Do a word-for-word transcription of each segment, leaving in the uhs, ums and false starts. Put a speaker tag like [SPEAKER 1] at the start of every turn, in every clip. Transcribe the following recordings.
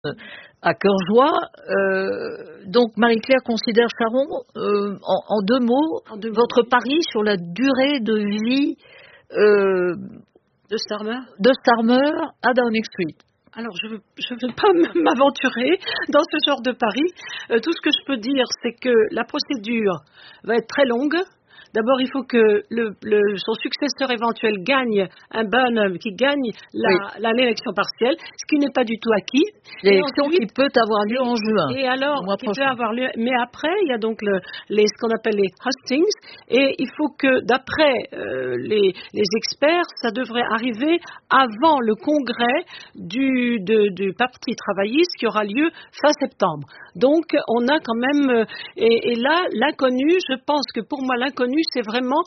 [SPEAKER 1] à cœur joie. Euh, donc Marie-Claire considère, Sharon, euh, en, en deux mots, en deux votre mots. Pari sur la durée de vie euh,
[SPEAKER 2] de Starmer,
[SPEAKER 1] de Starmer à Downing Street.
[SPEAKER 2] Alors, je ne veux, je veux pas m'aventurer dans ce genre de pari. Euh, tout ce que je peux dire, c'est que la procédure va être très longue. D'abord, il faut que le, le, son successeur éventuel gagne un Burnham qui gagne la, oui. la, l'élection partielle, ce qui n'est pas du tout acquis.
[SPEAKER 1] L'élection ensuite, qui peut avoir lieu en juin.
[SPEAKER 2] Et alors, qui peut avoir lieu. Mais après, il y a donc le, les, ce qu'on appelle les hustings, et il faut que, d'après euh, les, les experts, ça devrait arriver avant le congrès du, de, du Parti travailliste qui aura lieu fin septembre. Donc, on a quand même, et, et là, l'inconnu, je pense que pour moi, l'inconnu, c'est vraiment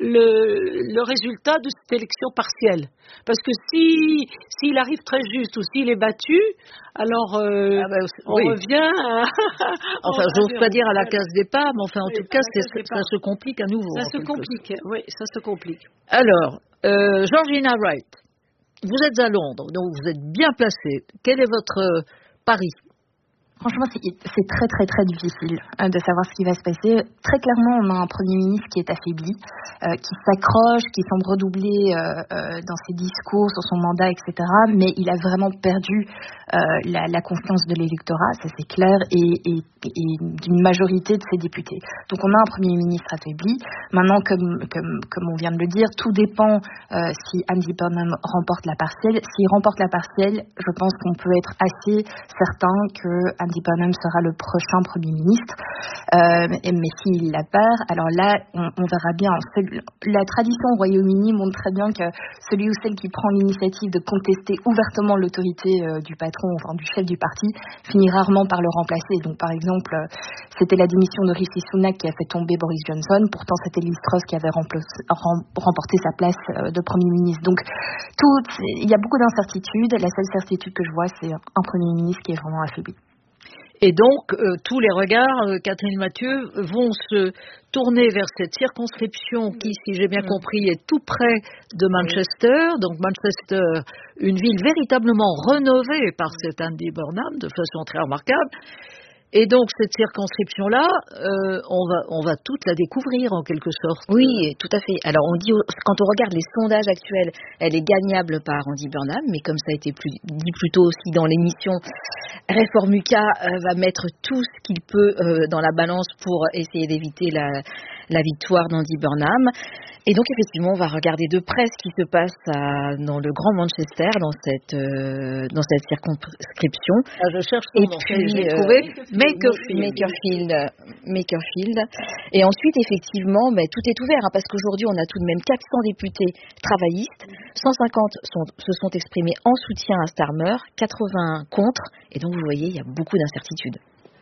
[SPEAKER 2] le, le résultat de cette élection partielle. Parce que si, s'il arrive très juste ou s'il est battu, alors euh, ah ben, on oui. revient à...
[SPEAKER 1] enfin, j'ose pas dire à la case départ, mais enfin, en oui, tout cas, c'est, ça se complique à nouveau.
[SPEAKER 2] Ça se complique, chose. oui, ça se complique.
[SPEAKER 1] Alors, euh, Georgina Wright, vous êtes à Londres, donc vous êtes bien placée. Quel est votre pari ?
[SPEAKER 3] Franchement, c'est, c'est très très très difficile euh, de savoir ce qui va se passer. Très clairement, on a un Premier ministre qui est affaibli, euh, qui s'accroche, qui semble redoubler euh, euh, dans ses discours sur son mandat, et cetera. Mais il a vraiment perdu euh, la, la confiance de l'électorat, ça c'est clair, et, et, et d'une majorité de ses députés. Donc on a un Premier ministre affaibli. Maintenant, comme, comme, comme on vient de le dire, tout dépend euh, si Andy Burnham remporte la partielle. S'il remporte la partielle, je pense qu'on peut être assez certain que Andy Burnham sera le prochain Premier ministre, euh, mais s'il la perd, alors là, on, on verra bien. La tradition au Royaume-Uni montre très bien que celui ou celle qui prend l'initiative de contester ouvertement l'autorité euh, du patron, enfin du chef du parti, finit rarement par le remplacer. Donc, par exemple, euh, c'était la démission de Rishi Sunak qui a fait tomber Boris Johnson. Pourtant, c'était Liz Truss qui avait rempla- rem- remporté sa place euh, de Premier ministre. Donc, tout, il y a beaucoup d'incertitudes. La seule certitude que je vois, c'est un Premier ministre qui est vraiment affaibli.
[SPEAKER 1] Et donc, euh, tous les regards, euh, Catherine Mathieu, vont se tourner vers cette circonscription qui, si j'ai bien compris, est tout près de Manchester. Donc Manchester, une ville véritablement rénovée par cet Andy Burnham de façon très remarquable. Et donc cette circonscription-là, euh, on va on va toute la découvrir en quelque sorte.
[SPEAKER 4] Oui, tout à fait. Alors on dit quand on regarde les sondages actuels, elle est gagnable par Andy Burnham, mais comme ça a été plus, dit plus tôt aussi dans l'émission, Reformuca euh, va mettre tout ce qu'il peut euh, dans la balance pour essayer d'éviter la, la victoire d'Andy Burnham. Et donc effectivement, on va regarder de près ce qui se passe à, dans le Grand Manchester, dans cette euh, dans cette circonscription.
[SPEAKER 1] Ah, je cherche son
[SPEAKER 4] et
[SPEAKER 1] nom.
[SPEAKER 4] puis
[SPEAKER 1] j'ai trouvé
[SPEAKER 4] euh, Makerfield. Makerfield, Makerfield. Et ensuite, effectivement, ben, tout est ouvert hein, parce qu'aujourd'hui, on a tout de même quatre cents députés travailtistes, cent cinquante sont, se sont exprimés en soutien à Starmer, quatre-vingts contre. Et donc, vous voyez, il y a beaucoup d'incertitudes.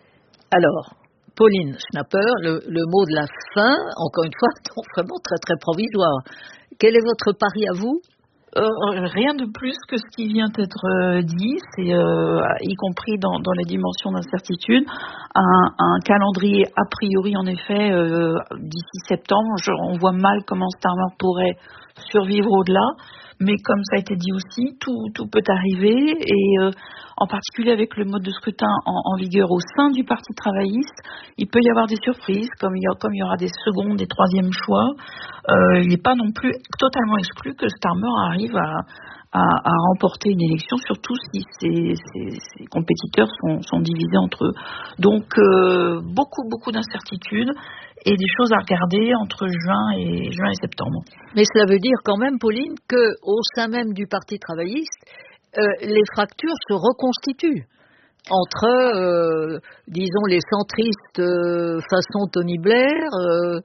[SPEAKER 1] Alors. Pauline Schnapper, le, le mot de la fin, encore une fois, donc vraiment très très provisoire. Quel est votre pari à vous ?
[SPEAKER 5] Euh, rien de plus que ce qui vient d'être euh, dit, c'est euh, y compris dans, dans les dimensions d'incertitude, un, un calendrier a priori en effet euh, d'ici septembre. Je, on voit mal comment Starmer pourrait survivre au-delà, mais comme ça a été dit aussi, tout, tout peut arriver et euh, en particulier avec le mode de scrutin en, en vigueur au sein du Parti travailliste, il peut y avoir des surprises, comme il y, a, comme il y aura des secondes et troisièmes choix. Euh, il n'est pas non plus totalement exclu que Starmer arrive à, à, à remporter une élection, surtout si ses, ses, ses compétiteurs sont, sont divisés entre eux. Donc euh, beaucoup, beaucoup d'incertitudes et des choses à regarder entre juin et, juin et septembre.
[SPEAKER 1] Mais cela veut dire quand même, Pauline, qu'au sein même du Parti travailliste, Euh, les fractures se reconstituent entre, euh, disons, les centristes euh, façon Tony Blair, euh,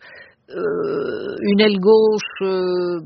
[SPEAKER 1] euh, une aile gauche euh,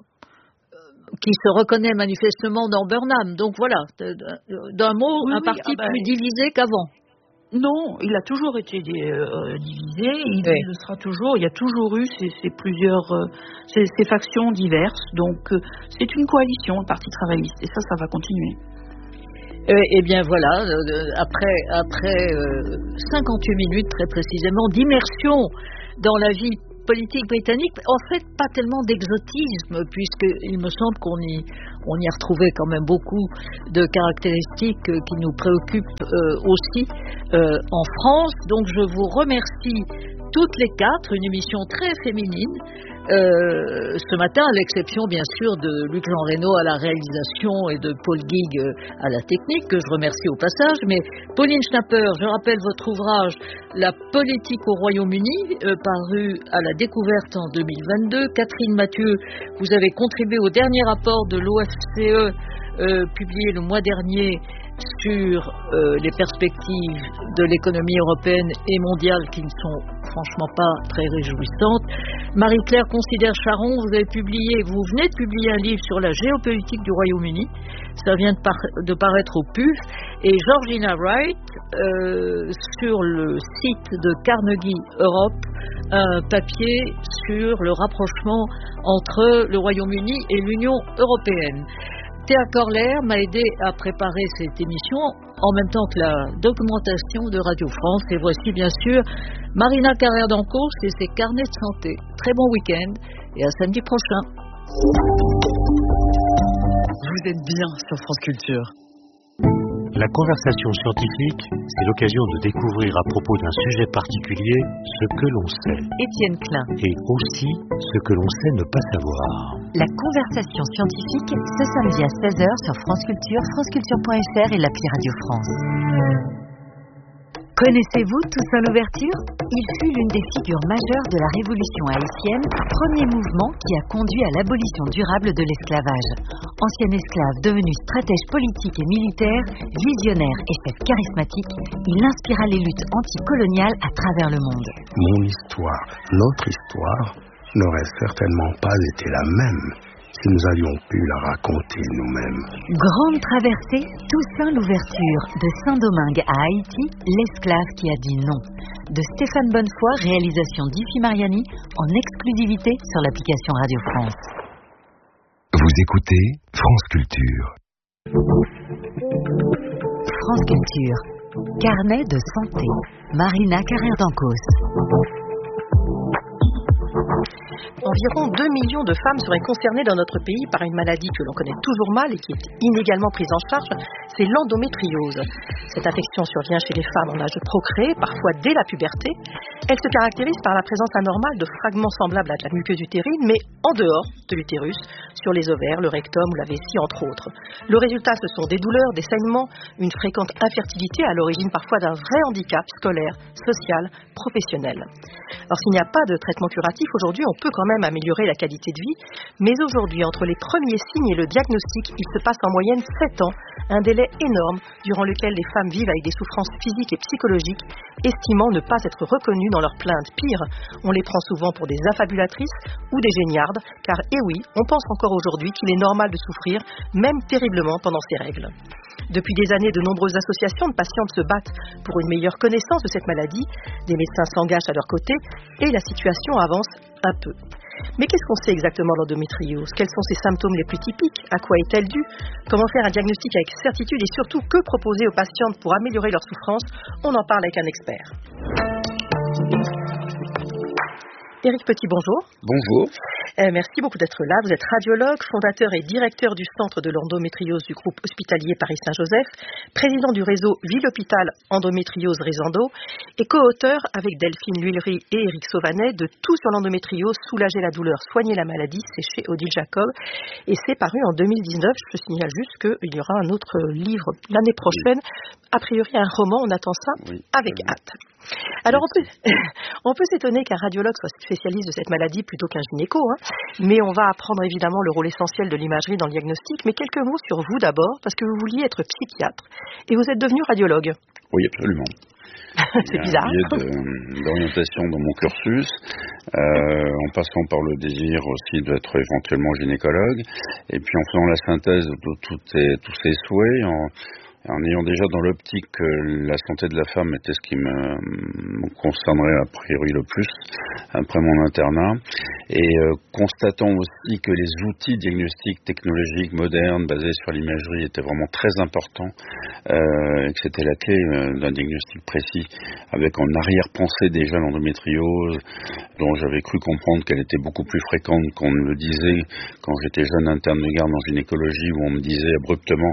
[SPEAKER 1] qui se reconnaît manifestement dans Burnham. Donc voilà, d'un mot, oui, un oui, parti ah ben, plus divisé qu'avant.
[SPEAKER 5] Non, il a toujours été euh, divisé, il
[SPEAKER 1] oui.
[SPEAKER 5] le sera toujours, il y a toujours eu ces, ces plusieurs, euh, ces, ces factions diverses, donc euh, c'est une coalition, le Parti travailliste, et ça, ça va continuer.
[SPEAKER 1] Euh, eh bien voilà, euh, après, après euh, cinquante-huit minutes très précisément d'immersion dans la vie politique britannique, en fait, pas tellement d'exotisme, puisqu'il me semble qu'on y, on y a retrouvé quand même beaucoup de caractéristiques qui nous préoccupent euh, aussi euh, en France. Donc je vous remercie toutes les quatre, une émission très féminine euh, ce matin, à l'exception bien sûr de Luc-Jean Reynaud à la réalisation et de Paul Guigues à la technique, que je remercie au passage. Mais Pauline Schnapper, je rappelle votre ouvrage La politique au Royaume-Uni, euh, paru à la Découverte en deux mille vingt-deux. Catherine Mathieu, vous avez contribué au dernier rapport de l'O F C E euh, publié le mois dernier sur euh, les perspectives de l'économie européenne et mondiale qui ne sont franchement pas très réjouissantes. Marie-Claire Considère-Charon, vous avez publié, vous venez de publier un livre sur la géopolitique du Royaume-Uni. Ça vient de, par- de paraître au P U F. Et Georgina Wright, euh, sur le site de Carnegie Europe, un papier sur le rapprochement entre le Royaume-Uni et l'Union européenne. Théa Corler m'a aidé à préparer cette émission en même temps que la documentation de Radio France. Et voici bien sûr Marina Carrère d'Ancos et ses carnets de santé. Très bon week-end et à samedi prochain.
[SPEAKER 6] Vous êtes bien sur France Culture.
[SPEAKER 7] La conversation scientifique, c'est l'occasion de découvrir à propos d'un sujet particulier ce que l'on sait.
[SPEAKER 8] Étienne Klein.
[SPEAKER 7] Et aussi ce que l'on sait ne pas savoir.
[SPEAKER 8] La conversation scientifique, ce samedi à seize heures sur France Culture, franceculture point f r et l'appli Radio France. Connaissez-vous Toussaint Louverture ? Il fut l'une des figures majeures de la révolution haïtienne, premier mouvement qui a conduit à l'abolition durable de l'esclavage. Ancien esclave devenu stratège politique et militaire, visionnaire et chef charismatique, il inspira les luttes anticoloniales à travers le monde.
[SPEAKER 9] Mon histoire, notre histoire, n'aurait certainement pas été la même si nous avions pu la raconter nous-mêmes.
[SPEAKER 8] Grande traversée, Toussaint Louverture, de Saint-Domingue à Haïti, l'esclave qui a dit non. De Stéphane Bonnefoy, réalisation d'Ifi Mariani, en exclusivité sur l'application Radio France.
[SPEAKER 10] Vous écoutez France Culture.
[SPEAKER 8] France Culture. Carnet de santé. Marina Carrère d'Ancos.
[SPEAKER 11] Environ deux millions de femmes seraient concernées dans notre pays par une maladie que l'on connaît toujours mal et qui est inégalement prise en charge, c'est l'endométriose. Cette infection survient chez les femmes en âge de procréer, parfois dès la puberté. Elle se caractérise par la présence anormale de fragments semblables à de la muqueuse utérine, mais en dehors de l'utérus, sur les ovaires, le rectum ou la vessie, entre autres. Le résultat, ce sont des douleurs, des saignements, une fréquente infertilité à l'origine parfois d'un vrai handicap scolaire, social, professionnel. Alors s'il n'y a pas de traitement curatif, aujourd'hui on peut quand même améliorer la qualité de vie, mais aujourd'hui, entre les premiers signes et le diagnostic, il se passe en moyenne sept ans, un délai énorme durant lequel les femmes vivent avec des souffrances physiques et psychologiques, estimant ne pas être reconnues dans leurs plaintes. Pire, on les prend souvent pour des affabulatrices ou des géniardes, car, eh oui, on pense encore aujourd'hui qu'il est normal de souffrir, même terriblement, pendant ces règles. Depuis des années, de nombreuses associations de patientes se battent pour une meilleure connaissance de cette maladie, des médecins s'engagent à leur côté et la situation avance un peu. Mais qu'est-ce qu'on sait exactement de l'endométriose ? Quels sont ses symptômes les plus typiques ? À quoi est-elle due ? Comment faire un diagnostic avec certitude et surtout que proposer aux patientes pour améliorer leur souffrance ? On en parle avec un expert. Éric Petit, bonjour.
[SPEAKER 12] Bonjour.
[SPEAKER 11] Euh, merci beaucoup d'être là. Vous êtes radiologue, fondateur et directeur du centre de l'endométriose du groupe hospitalier Paris-Saint-Joseph, président du réseau Ville-Hôpital Endométriose Rézando et co-auteur avec Delphine L'Huillerie et Éric Sauvanet de Tout sur l'endométriose, soulager la douleur, soigner la maladie. C'est chez Odile Jacob et c'est paru en deux mille dix-neuf. Je signale juste qu'il y aura un autre livre l'année prochaine. A priori, un roman, on attend ça oui, avec oui. hâte. Alors, on peut, on peut s'étonner qu'un radiologue soit spécialiste de cette maladie plutôt qu'un gynéco, hein, mais on va apprendre évidemment le rôle essentiel de l'imagerie dans le diagnostic. Mais quelques mots sur vous d'abord, parce que vous vouliez être psychiatre et vous êtes devenu radiologue.
[SPEAKER 12] Oui, absolument.
[SPEAKER 11] C'est bizarre.
[SPEAKER 12] Il y a un biais d'orientation dans mon cursus, euh, en passant par le désir aussi d'être éventuellement gynécologue, et puis en faisant la synthèse de tous ces, tous ces souhaits, en, en ayant déjà dans l'optique que la santé de la femme était ce qui me, me concernerait a priori le plus après mon internat, et euh, constatant aussi que les outils diagnostiques technologiques modernes basés sur l'imagerie étaient vraiment très importants, euh, et que c'était la clé euh, d'un diagnostic précis, avec en arrière-pensée déjà l'endométriose, dont j'avais cru comprendre qu'elle était beaucoup plus fréquente qu'on ne le disait quand j'étais jeune interne de garde en gynécologie, où on me disait abruptement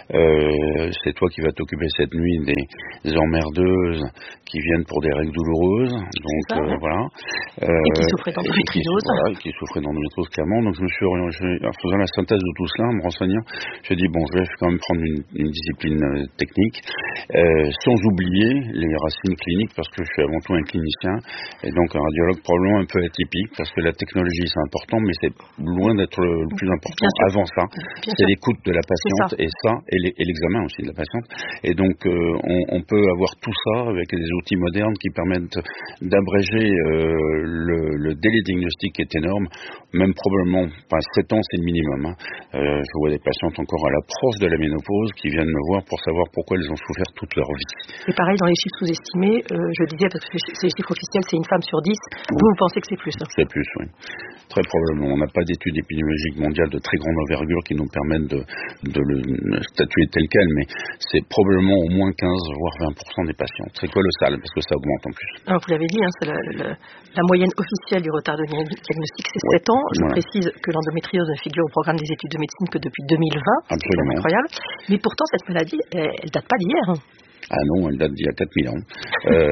[SPEAKER 12] euh, c'est toi qui vas t'occuper cette nuit des emmerdeuses qui viennent pour des règles douloureuses, donc ça, euh, ouais. voilà.
[SPEAKER 11] Euh, et qui souffraient d'endométriose.
[SPEAKER 12] Voilà, qui souffraient d'endométriose clairement. Donc je me suis orienté, en faisant la synthèse de tout cela, en me renseignant, j'ai dit bon, je vais quand même prendre une, une discipline euh, technique, euh, sans oublier les racines cliniques, parce que je suis avant tout un clinicien, et donc un radiologue probablement un peu atypique, parce que la technologie c'est important, mais c'est loin d'être le, le plus important. Avant ça, Bien c'est sûr. l'écoute de la patiente, et ça, et, les, et l'examen aussi de la patiente. Et donc euh, on, on peut avoir tout ça avec des outils modernes qui permettent d'abréger euh, le, le délai diagnostique est énorme, même probablement, enfin sept ans c'est le minimum. Hein. Euh, je vois des patientes encore à l'approche de la ménopause qui viennent me voir pour savoir pourquoi elles ont souffert toute leur vie.
[SPEAKER 11] Et pareil, dans les chiffres sous-estimés, euh, je disais, parce que c'est les chiffres officiels, c'est une femme sur dix, vous, vous pensez que c'est plus hein?
[SPEAKER 12] C'est plus, oui. Très probablement. On n'a pas d'études épidémiologiques mondiales de très grande envergure qui nous permettent de, de le statuer tel quel, mais c'est probablement au moins quinze voire vingt pour cent des patients. C'est colossal parce que ça augmente en plus.
[SPEAKER 11] Alors vous l'avez dit, hein, c'est la, la, la moyenne officielle du retard de diagnostic, c'est ouais. sept ans. Je voilà. précise que l'endométriose ne figure au programme des études de médecine que depuis deux mille vingt.
[SPEAKER 12] Absolument.
[SPEAKER 11] C'est incroyable. Mais pourtant cette maladie, elle, elle date pas d'hier. Hein.
[SPEAKER 12] Ah non, elle date d'il y a quatre mille ans. Euh,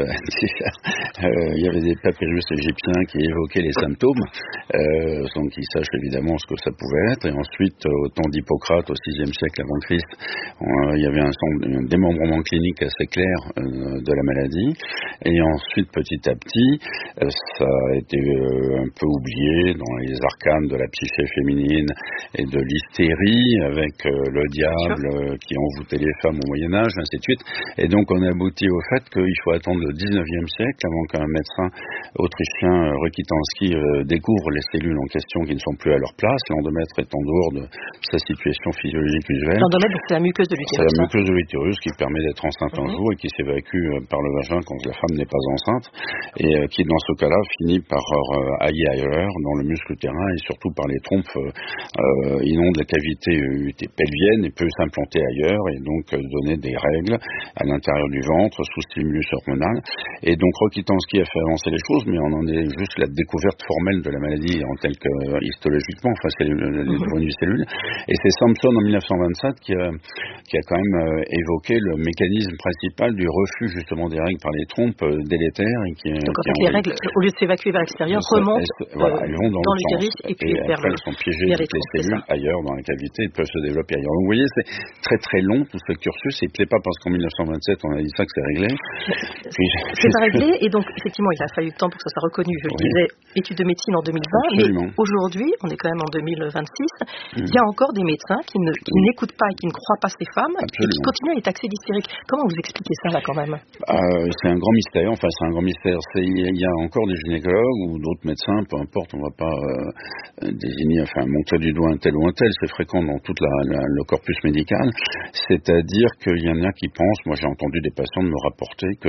[SPEAKER 12] euh, il y avait des papyrus égyptiens qui évoquaient les symptômes, euh, sans qu'ils sachent évidemment ce que ça pouvait être. Et ensuite, au temps d'Hippocrate, au sixième siècle avant Christ, on, il y avait un, un démembrement clinique assez clair euh, de la maladie. Et ensuite, petit à petit, euh, ça a été euh, un peu oublié dans les arcanes de la psyché féminine et de l'hystérie, avec euh, le diable euh, qui envoûtait les femmes au Moyen-Âge, ainsi de suite. Et Et donc on a abouti au fait qu'il faut attendre le dix-neuvième siècle avant qu'un médecin autrichien, Rokitansky, euh, découvre les cellules en question qui ne sont plus à leur place. L'endomètre est en dehors de sa situation physiologique usuelle.
[SPEAKER 11] L'endomètre, c'est la muqueuse de l'utérus.
[SPEAKER 12] C'est la muqueuse de l'utérus qui permet d'être enceinte mmh. un jour et qui s'évacue par le vagin quand la femme n'est pas enceinte, et euh, qui dans ce cas-là finit par euh, aller ailleurs dans le muscle utérin, et surtout par les trompes euh, inonde la cavité euh, pelvienne et peut s'implanter ailleurs et donc euh, donner des règles à l'intérieur du ventre, sous stimulus hormonal. Et donc Rokitansky a fait avancer les choses, mais on en est juste la découverte formelle de la maladie en telle que euh, histologiquement, enfin c'est les, les points de vue cellules. Et c'est Sampson en mille neuf cent vingt-sept qui a, qui a quand même euh, évoqué le mécanisme principal du refus justement des règles par les trompes euh, délétères. Et qui,
[SPEAKER 11] donc en
[SPEAKER 12] qui
[SPEAKER 11] fait les règles, au lieu de s'évacuer vers l'extérieur, remontent
[SPEAKER 12] elles, voilà, elles vont dans,
[SPEAKER 11] dans
[SPEAKER 12] l'utérus
[SPEAKER 11] et puis
[SPEAKER 12] et
[SPEAKER 11] vers
[SPEAKER 12] après
[SPEAKER 11] le,
[SPEAKER 12] elles sont piégées avec les, les cellules ailleurs dans la cavité et peuvent se développer ailleurs. Donc vous voyez, c'est très très long tout ce cursus, et il ne plaît pas parce qu'en mille neuf cent vingt-sept on a dit ça que c'est réglé.
[SPEAKER 11] Puis, c'est pas réglé, et donc effectivement il a fallu du temps pour que ça soit reconnu. Je oui. disais, études de médecine en deux mille vingt, Absolument. Mais aujourd'hui, on est quand même en deux mille vingt-six, mmh. il y a encore des médecins qui, ne, qui mmh. n'écoutent pas et qui ne croient pas ces femmes, Absolument. Et qui continuent à les taxer d'hystériques. Comment vous expliquez ça là quand même?
[SPEAKER 12] euh, C'est un grand mystère, enfin c'est un grand mystère. C'est, il y a encore des gynécologues ou d'autres médecins, peu importe, on ne va pas euh, désigner, enfin montrer du doigt un tel ou un tel, c'est fréquent dans tout le corpus médical. C'est-à-dire qu'il y en a qui pensent, moi j'ai entendu des patients me rapporter que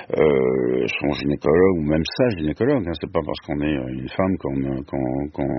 [SPEAKER 12] euh, son gynécologue, ou même sa gynécologue, hein, c'est pas parce qu'on est une femme qu'on, qu'on, qu'on,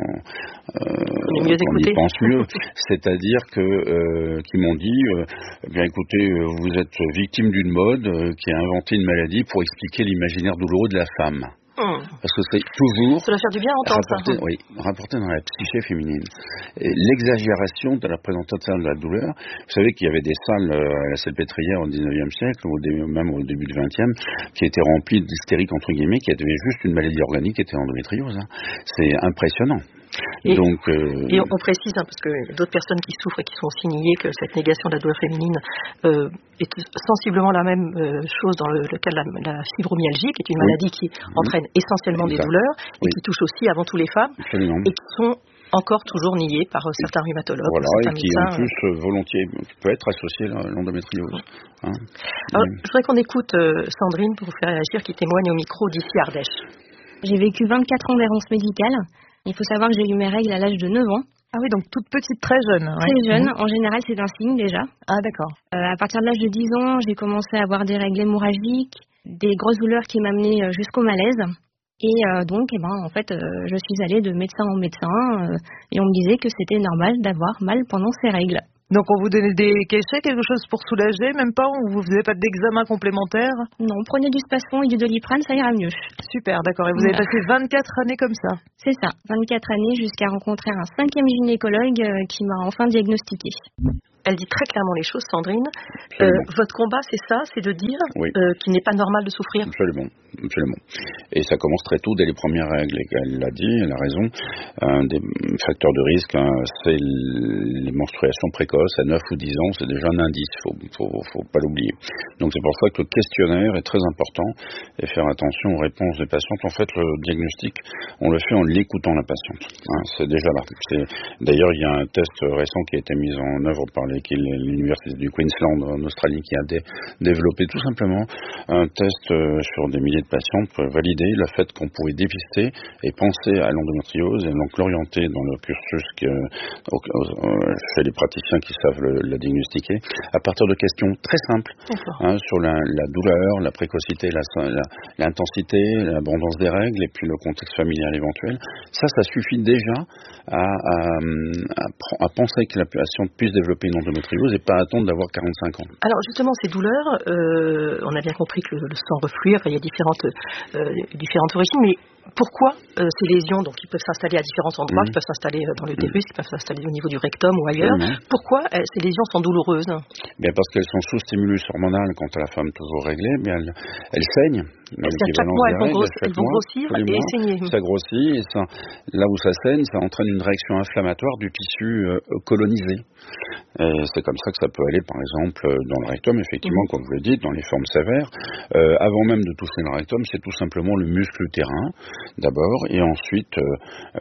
[SPEAKER 12] euh, qu'on y pense mieux. C'est-à-dire que euh, qui m'ont dit, euh, bien écoutez, vous êtes victime d'une mode euh, qui a inventé une maladie pour expliquer l'imaginaire douloureux de la femme.
[SPEAKER 11] Hum.
[SPEAKER 12] Parce que c'est toujours
[SPEAKER 11] ça doit faire du bien entendre
[SPEAKER 12] rapporté, ça. Oui, rapporté dans la psyché féminine. Et l'exagération de la présentation de la douleur. Vous savez qu'il y avait des salles à la Salpêtrière au dix-neuvième siècle, ou au début, même au début du vingtième, qui étaient remplies d'hystériques entre guillemets, qui avaient juste une maladie organique, qui était l'endométriose. Hein. C'est impressionnant.
[SPEAKER 11] Et,
[SPEAKER 12] Donc, euh,
[SPEAKER 11] et on précise, hein, parce qu'il y a d'autres personnes qui souffrent et qui sont aussi niées, que cette négation de la douleur féminine euh, est sensiblement la même euh, chose dans le, le cas de la, la fibromyalgie, qui est une oui. maladie qui mmh. entraîne essentiellement des douleurs et oui. qui touche aussi avant tout les femmes,
[SPEAKER 12] Absolument.
[SPEAKER 11] Et qui sont encore toujours niées par euh, certains rhumatologues.
[SPEAKER 12] Voilà,
[SPEAKER 11] certains
[SPEAKER 12] et qui
[SPEAKER 11] médecins,
[SPEAKER 12] en plus euh, volontiers peut être associé à l'endométriose. Hein.
[SPEAKER 11] Alors, je voudrais qu'on écoute euh, Sandrine pour vous faire réagir, qui témoigne au micro d'ici Ardèche.
[SPEAKER 13] J'ai vécu vingt-quatre ans d'errance médicale. Il faut savoir que j'ai eu mes règles à l'âge de neuf ans. Ah oui, donc toute petite, très jeune. Ouais.
[SPEAKER 14] Très jeune,
[SPEAKER 13] Mmh.
[SPEAKER 14] en général c'est un signe déjà.
[SPEAKER 13] Ah d'accord.
[SPEAKER 14] Euh, à partir de l'âge de dix ans, j'ai commencé à avoir des règles hémorragiques, des grosses douleurs qui m'amenaient euh, jusqu'au malaise. Et euh, donc, eh ben, en fait, euh, je suis allée de médecin en médecin euh, et on me disait que c'était normal d'avoir mal pendant ces règles.
[SPEAKER 13] Donc on vous donnait des cachets, quelque chose pour soulager, même pas, on vous faisait pas d'examen complémentaire?
[SPEAKER 14] Non, prenez du Spasfon et du Doliprane, ça ira mieux.
[SPEAKER 13] Super, d'accord. Et vous avez passé vingt-quatre années comme ça?
[SPEAKER 14] C'est ça, vingt-quatre années jusqu'à rencontrer un cinquième gynécologue euh, qui m'a enfin diagnostiqué.
[SPEAKER 11] Elle dit très clairement les choses, Sandrine. Euh, votre combat, c'est ça, c'est de dire
[SPEAKER 12] oui.
[SPEAKER 11] euh, qu'il n'est pas normal de souffrir.
[SPEAKER 12] Absolument, absolument. Et ça commence très tôt, dès les premières règles. Et elle l'a dit, elle a raison. Un des facteurs de risque, hein, c'est les menstruations précoces. À neuf ou dix ans, c'est déjà un indice. Il faut, faut, faut pas l'oublier. Donc c'est pour ça que le questionnaire est très important et faire attention aux réponses des patientes. En fait, le diagnostic, on le fait en l'écoutant la patiente. Hein, c'est déjà là. C'est, d'ailleurs, il y a un test récent qui a été mis en œuvre par qui est l'université du Queensland en Australie qui a dé, développé tout simplement un test euh, sur des milliers de patients pour valider le fait qu'on pouvait dépister et penser à l'endométriose et donc l'orienter dans le cursus que, euh, chez les praticiens qui savent le, la diagnostiquer à partir de questions très simples hein, sur la, la douleur, la précocité, la, la, l'intensité, l'abondance des règles et puis le contexte familial éventuel. Ça, ça suffit déjà à, à, à, à penser que la patiente puisse développer une endométriose et pas attendre d'avoir quarante-cinq ans.
[SPEAKER 11] Alors justement, ces douleurs, euh, on a bien compris que le, le sang reflue, enfin, il y a différentes, euh, différentes origines, mais pourquoi euh, ces lésions, donc, qui peuvent s'installer à différents endroits, mmh. qui peuvent s'installer dans l'utérus, qui peuvent s'installer au niveau du rectum ou ailleurs, mmh. pourquoi euh, ces lésions sont douloureuses?
[SPEAKER 12] Bien parce qu'elles sont sous stimulus hormonal quand la femme toujours réglée, bien elle, elle saigne.
[SPEAKER 11] Chaque mois, elles vont, grosse, elles vont mois, grossir et mois, saigner.
[SPEAKER 12] Ça grossit et ça, là où ça saigne, ça entraîne une réaction inflammatoire du tissu euh, colonisé. Et c'est comme ça que ça peut aller, par exemple, dans le rectum, effectivement, mmh. comme vous le dites, dans les formes sévères. Euh, avant même de toucher le rectum, c'est tout simplement le muscle utérin, d'abord, et ensuite euh,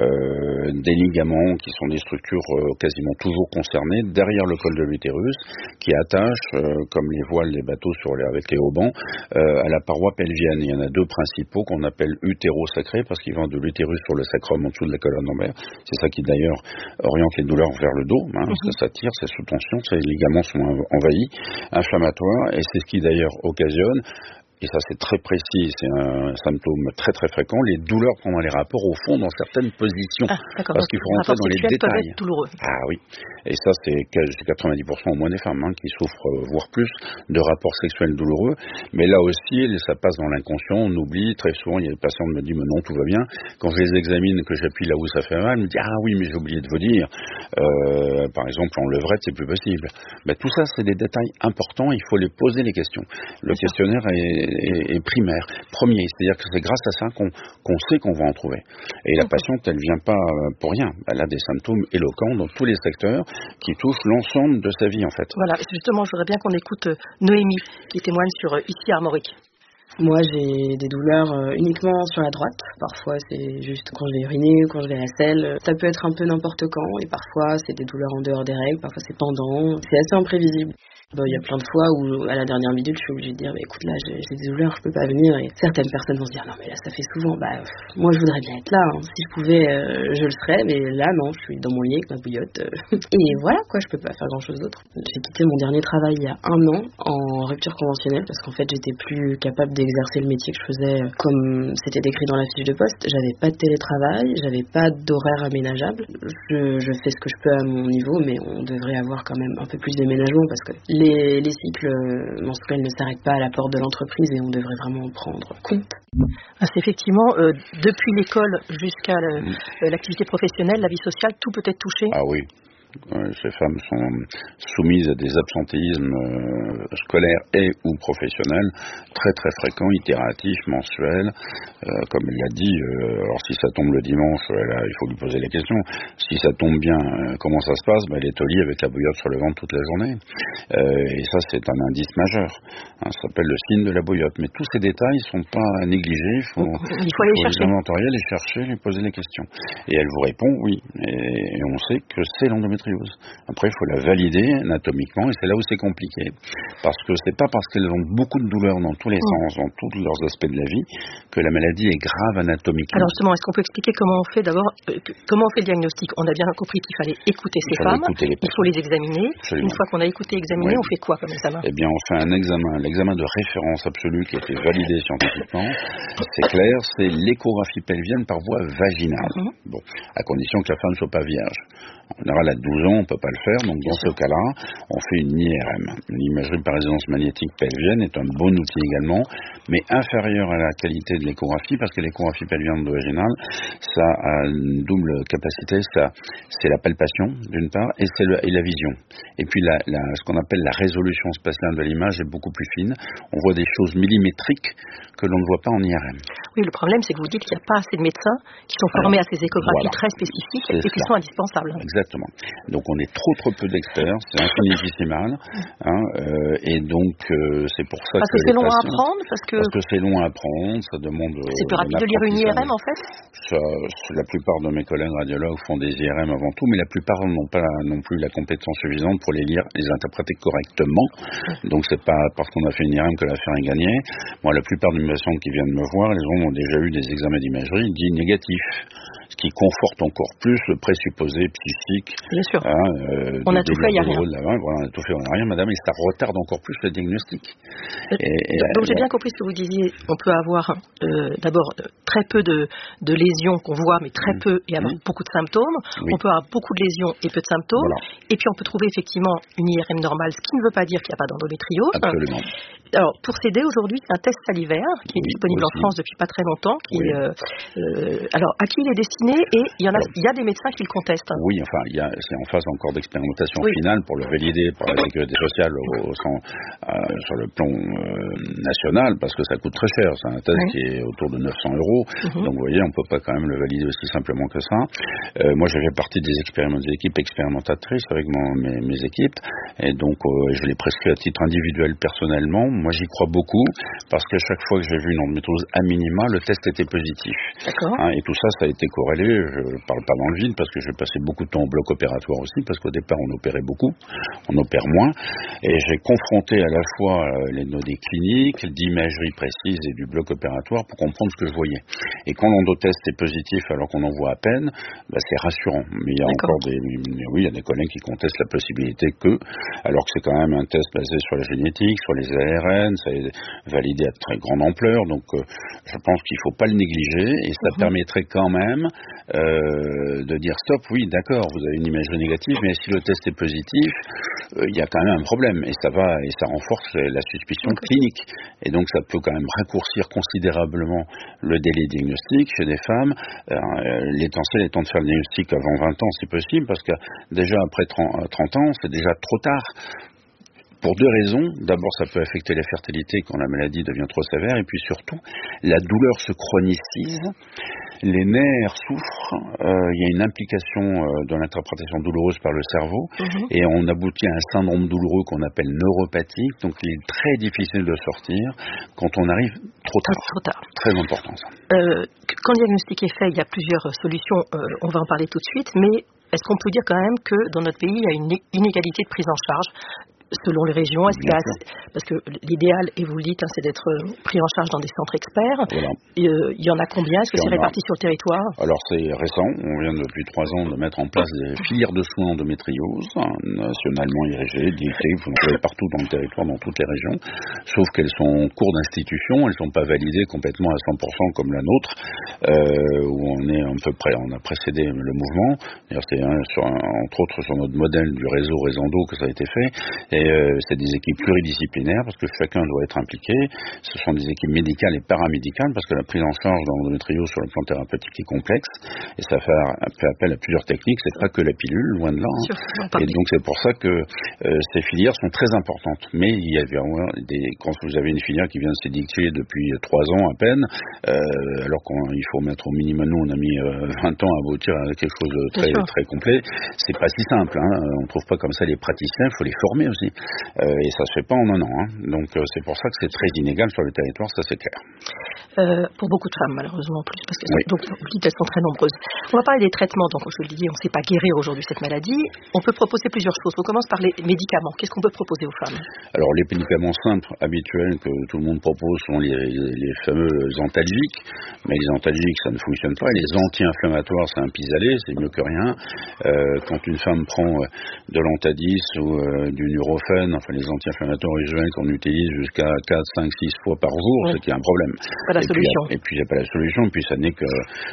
[SPEAKER 12] euh, des ligaments qui sont des structures euh, quasiment toujours concernées derrière le col de l'utérus, qui attachent, euh, comme les voiles des bateaux sur les, avec les haubans, euh, à la paroi pelvienne. Il y en a deux principaux qu'on appelle utérosacrés, parce qu'ils vont de l'utérus sur le sacrum en dessous de la colonne lombaire. C'est ça qui, d'ailleurs, oriente les douleurs vers le dos, hein, mmh. parce que ça tire, c'est sous tension, ces ligaments sont envahis, inflammatoires, et c'est ce qui, d'ailleurs, occasionne, et ça c'est très précis, c'est un symptôme très très fréquent, les douleurs pendant les rapports au fond dans certaines positions.
[SPEAKER 11] Ah,
[SPEAKER 12] parce qu'il faut rentrer dans les détails.
[SPEAKER 11] Douloureux.
[SPEAKER 12] Ah oui. Et ça c'est quatre-vingt-dix pour cent au moins des femmes hein, qui souffrent, voire plus, de rapports sexuels douloureux. Mais là aussi, ça passe dans l'inconscient, on oublie. Très souvent, il y a des patients qui me disent mais non, tout va bien. Quand je les examine, que j'appuie là où ça fait mal, ils me disent ah oui, mais j'ai oublié de vous dire. Euh, par exemple, en levrette, c'est plus possible. Ben, tout ça, c'est des détails importants, il faut les poser les questions. Le questionnaire est Et, et primaire, premier, c'est-à-dire que c'est grâce à ça qu'on, qu'on sait qu'on va en trouver. Et la patiente, elle vient pas pour rien. Elle a des symptômes éloquents dans tous les secteurs qui touchent l'ensemble de sa vie en fait.
[SPEAKER 11] Voilà, justement, je voudrais bien qu'on écoute Noémie qui témoigne sur ici Armorique.
[SPEAKER 15] Moi, j'ai des douleurs euh, uniquement sur la droite. Parfois, c'est juste quand je vais uriner ou quand je vais à la selle. Ça peut être un peu n'importe quand. Et parfois, c'est des douleurs en dehors des règles. Parfois, c'est pendant. C'est assez imprévisible. Bon, il y a plein de fois où, à la dernière minute, je suis obligée de dire bah, écoute, là, j'ai, j'ai des douleurs, je peux pas venir. Et certaines personnes vont se dire non, mais là, ça fait souvent. Bah, pff, moi, je voudrais bien être là. Hein. Si je pouvais, euh, je le serais. Mais là, non, je suis dans mon lit avec ma bouillotte. Euh. Et voilà, quoi, je peux pas faire grand-chose d'autre. J'ai quitté mon dernier travail il y a un an en rupture conventionnelle parce qu'en fait, j'étais plus capable d'exercer le métier que je faisais comme c'était décrit dans la fiche de poste. J'avais pas de télétravail, j'avais pas d'horaire aménageable. Je, je fais ce que je peux à mon niveau, mais on devrait avoir quand même un peu plus d'aménagement parce que les, les cycles menstruels ne s'arrêtent pas à la porte de l'entreprise et on devrait vraiment en prendre compte.
[SPEAKER 11] C'est effectivement, euh, depuis l'école jusqu'à le, euh, l'activité professionnelle, la vie sociale, tout peut être touché.
[SPEAKER 12] Ah oui. Euh, ces femmes sont soumises à des absentéismes euh, scolaires et ou professionnels très très fréquents, itératifs, mensuels. Euh, comme elle l'a dit, euh, alors si ça tombe le dimanche, euh, là, il faut lui poser la question. Si ça tombe bien, euh, comment ça se passe? Ben, elle est au lit avec la bouillotte sur le ventre toute la journée. Euh, et ça, c'est un indice majeur. Hein, ça s'appelle le signe de la bouillotte. Mais tous ces détails ne sont pas négligés. Il faut,
[SPEAKER 11] il faut aller
[SPEAKER 12] faut
[SPEAKER 11] chercher.
[SPEAKER 12] Les inventorier, les chercher, les poser les questions. Et elle vous répond oui. Et, et on sait que c'est l'endométriose. l'endométriose. Après, il faut la valider anatomiquement, et c'est là où c'est compliqué. Parce que c'est pas parce qu'elles ont beaucoup de douleurs dans tous les mmh. sens, dans tous leurs aspects de la vie, que la maladie est grave anatomiquement.
[SPEAKER 11] Alors justement, est-ce qu'on peut expliquer comment on fait d'abord, euh, comment on fait le diagnostic? On a bien compris qu'il fallait écouter ces femmes, écouter il faut les examiner. Absolument. Une fois qu'on a écouté et examiné, oui. on fait quoi comme examen?
[SPEAKER 12] Eh bien, on fait un examen, l'examen de référence absolue qui a été validé scientifiquement. C'est clair, c'est l'échographie pelvienne par voie vaginale. Mmh. Bon, à condition que la femme ne soit pas vierge. En général, à douze ans, on ne peut pas le faire, donc dans ce cas-là, on fait une I R M. L'imagerie par résonance magnétique pelvienne est un bon outil également, mais inférieur à la qualité de l'échographie, parce que l'échographie pelvienne vaginale, ça a une double capacité, ça, c'est la palpation, d'une part, et c'est le, et la vision. Et puis, la, la, ce qu'on appelle la résolution spatiale de l'image est beaucoup plus fine. On voit des choses millimétriques que l'on ne voit pas en I R M.
[SPEAKER 11] Oui, le problème, c'est que vous dites qu'il n'y a pas assez de médecins qui sont formés Alors, à ces échographies voilà. très spécifiques c'est et qui ça. sont indispensables.
[SPEAKER 12] Exactement. Donc on est trop trop peu d'experts, c'est infinitésimal, hein, euh, et donc euh, c'est pour ça
[SPEAKER 11] parce
[SPEAKER 12] que,
[SPEAKER 11] que c'est long
[SPEAKER 12] patients,
[SPEAKER 11] à apprendre, parce que
[SPEAKER 12] parce que c'est long à apprendre, ça demande.
[SPEAKER 11] C'est plus rapide de lire une I R M en fait.
[SPEAKER 12] Ça, la plupart de mes collègues radiologues font des I R M avant tout, mais la plupart n'ont pas non plus la compétence suffisante pour les lire, les interpréter correctement. Donc c'est pas parce qu'on a fait une I R M que l'affaire est gagnée. Moi, la plupart des patients qui viennent me voir, les gens ont déjà eu des examens d'imagerie dits négatifs, ce qui conforte encore plus le présupposé psychique.
[SPEAKER 11] Bien sûr.
[SPEAKER 12] Hein, euh,
[SPEAKER 11] on a tout fait, il n'y a rien.
[SPEAKER 12] Voilà, on a tout fait, on n'a rien, madame, et ça retarde encore plus le diagnostic.
[SPEAKER 11] Et, et, donc, j'ai bien compris ce que vous disiez. On peut avoir euh, d'abord euh, très peu de, de lésions qu'on voit, mais très mmh. peu, et avoir mmh. beaucoup de symptômes. Oui. On peut avoir beaucoup de lésions et peu de symptômes. Voilà. Et puis, on peut trouver effectivement une I R M normale, ce qui ne veut pas dire qu'il n'y a pas d'endométriose.
[SPEAKER 12] Absolument.
[SPEAKER 11] Alors, pour s'aider, aujourd'hui, c'est un test salivaire qui est oui, disponible aussi. en France depuis pas très longtemps. Qui oui. est, euh, euh, alors, à qui il est destiné? Et il y en a, alors, il y a des médecins qui le contestent.
[SPEAKER 12] Oui, enfin, il y a, c'est en phase encore d'expérimentation oui. finale pour le valider par la sécurité sociale au, au, euh, sur le plan euh, national, parce que ça coûte très cher. C'est un test oui. qui est autour de neuf cents euros. Mm-hmm. Donc, vous voyez, on peut pas quand même le valider aussi simplement que ça. Euh, moi, je fais partie des, expériment- des équipes expérimentatrices avec mon, mes, mes équipes, et donc euh, je l'ai prescrit à titre individuel personnellement. Moi, j'y crois beaucoup, parce qu'à chaque fois que j'ai vu une endométriose à minima, le test était positif.
[SPEAKER 11] D'accord.
[SPEAKER 12] Hein, et tout ça, ça a été corrélé. Je ne parle pas dans le vide, parce que j'ai passé beaucoup de temps au bloc opératoire aussi, parce qu'au départ, on opérait beaucoup, on opère moins. Et j'ai confronté à la fois euh, les données cliniques, d'imagerie précise et du bloc opératoire pour comprendre ce que je voyais. Et quand l'endotest est positif, alors qu'on en voit à peine, bah, c'est rassurant. Mais il y a D'accord. encore des, oui, il y a des collègues qui contestent la possibilité que, alors que c'est quand même un test basé sur la génétique, sur les A R N, ça est validé à très grande ampleur, donc euh, je pense qu'il ne faut pas le négliger, et ça mmh. permettrait quand même euh, de dire stop, oui d'accord, vous avez une imagerie négative, mais si le test est positif, il euh, y a quand même un problème, et ça va, et ça renforce la suspicion okay. clinique, et donc ça peut quand même raccourcir considérablement le délai diagnostic chez des femmes, euh, l'essentiel étant de faire le diagnostic avant vingt ans si possible, parce que déjà après trente ans, c'est déjà trop tard. Pour deux raisons. D'abord, ça peut affecter la fertilité quand la maladie devient trop sévère, et puis surtout, la douleur se chronicise, les nerfs souffrent, euh, il y a une implication euh, de l'interprétation douloureuse par le cerveau, mmh. et on aboutit à un syndrome douloureux qu'on appelle neuropathique, donc il est très difficile de sortir quand on arrive trop tard.
[SPEAKER 11] Trop tard.
[SPEAKER 12] Très important ça.
[SPEAKER 11] Euh, quand le diagnostic est fait, il y a plusieurs solutions, euh, on va en parler tout de suite, mais est-ce qu'on peut dire quand même que dans notre pays, il y a une inégalité de prise en charge selon les régions? Est-ce qu'il y a, parce que l'idéal, et vous le dites, hein, c'est d'être pris en charge dans des centres experts. Voilà. Et, euh, il y en a combien? Est-ce que c'est réparti sur le territoire?
[SPEAKER 12] Alors c'est récent, on vient depuis trois ans de mettre en place des filières de soins endométriose, hein, nationalement érigées, dictées, vous en trouvez partout dans le territoire, dans toutes les régions, sauf qu'elles sont en cours d'institution, elles ne sont pas validées complètement à cent pour cent comme la nôtre, euh, où on est un peu près, on a précédé le mouvement. D'ailleurs, c'est hein, sur, entre autres sur notre modèle du réseau Réseau que ça a été fait. Et Et euh, c'est des équipes pluridisciplinaires parce que chacun doit être impliqué. Ce sont des équipes médicales et paramédicales parce que la prise en charge de l'endométriose sur le plan thérapeutique est complexe et ça fait, fait appel à plusieurs techniques. C'est pas que la pilule, loin de là. Hein. Et donc c'est pour ça que euh, ces filières sont très importantes. Mais il y avait des, quand vous avez une filière qui vient de s'édicter depuis trois ans à peine, euh, alors qu'il faut mettre au minimum, nous on a mis euh, vingt ans à aboutir à quelque chose de très, très complet. C'est pas si simple. Hein. On trouve pas comme ça les praticiens. Il faut les former aussi. euh, et ça se fait pas en un an. Hein. Donc euh, c'est pour ça que c'est très inégal sur le territoire, ça c'est clair.
[SPEAKER 11] Euh, pour beaucoup de femmes, malheureusement plus, parce que
[SPEAKER 12] oui.
[SPEAKER 11] donc, vous dites elles sont très nombreuses. On va parler des traitements, donc je le disais, on ne sait pas guérir aujourd'hui cette maladie. On peut proposer plusieurs choses. On commence par les médicaments. Qu'est-ce qu'on peut proposer aux femmes?
[SPEAKER 12] Alors les médicaments simples, habituels, que tout le monde propose sont les, les, les fameux antalgiques, mais les antalgiques ça ne fonctionne pas. Les anti-inflammatoires c'est un pis-aller, c'est mieux que rien. Euh, quand une femme prend euh, de l'antadis ou euh, du Nurofen, enfin les anti-inflammatoires usuels qu'on utilise jusqu'à quatre, cinq, six fois par jour, oui. c'est qu'il y a un problème.
[SPEAKER 11] Pas la
[SPEAKER 12] et
[SPEAKER 11] solution.
[SPEAKER 12] Puis, et puis il n'y a pas la solution, puis ça n'est que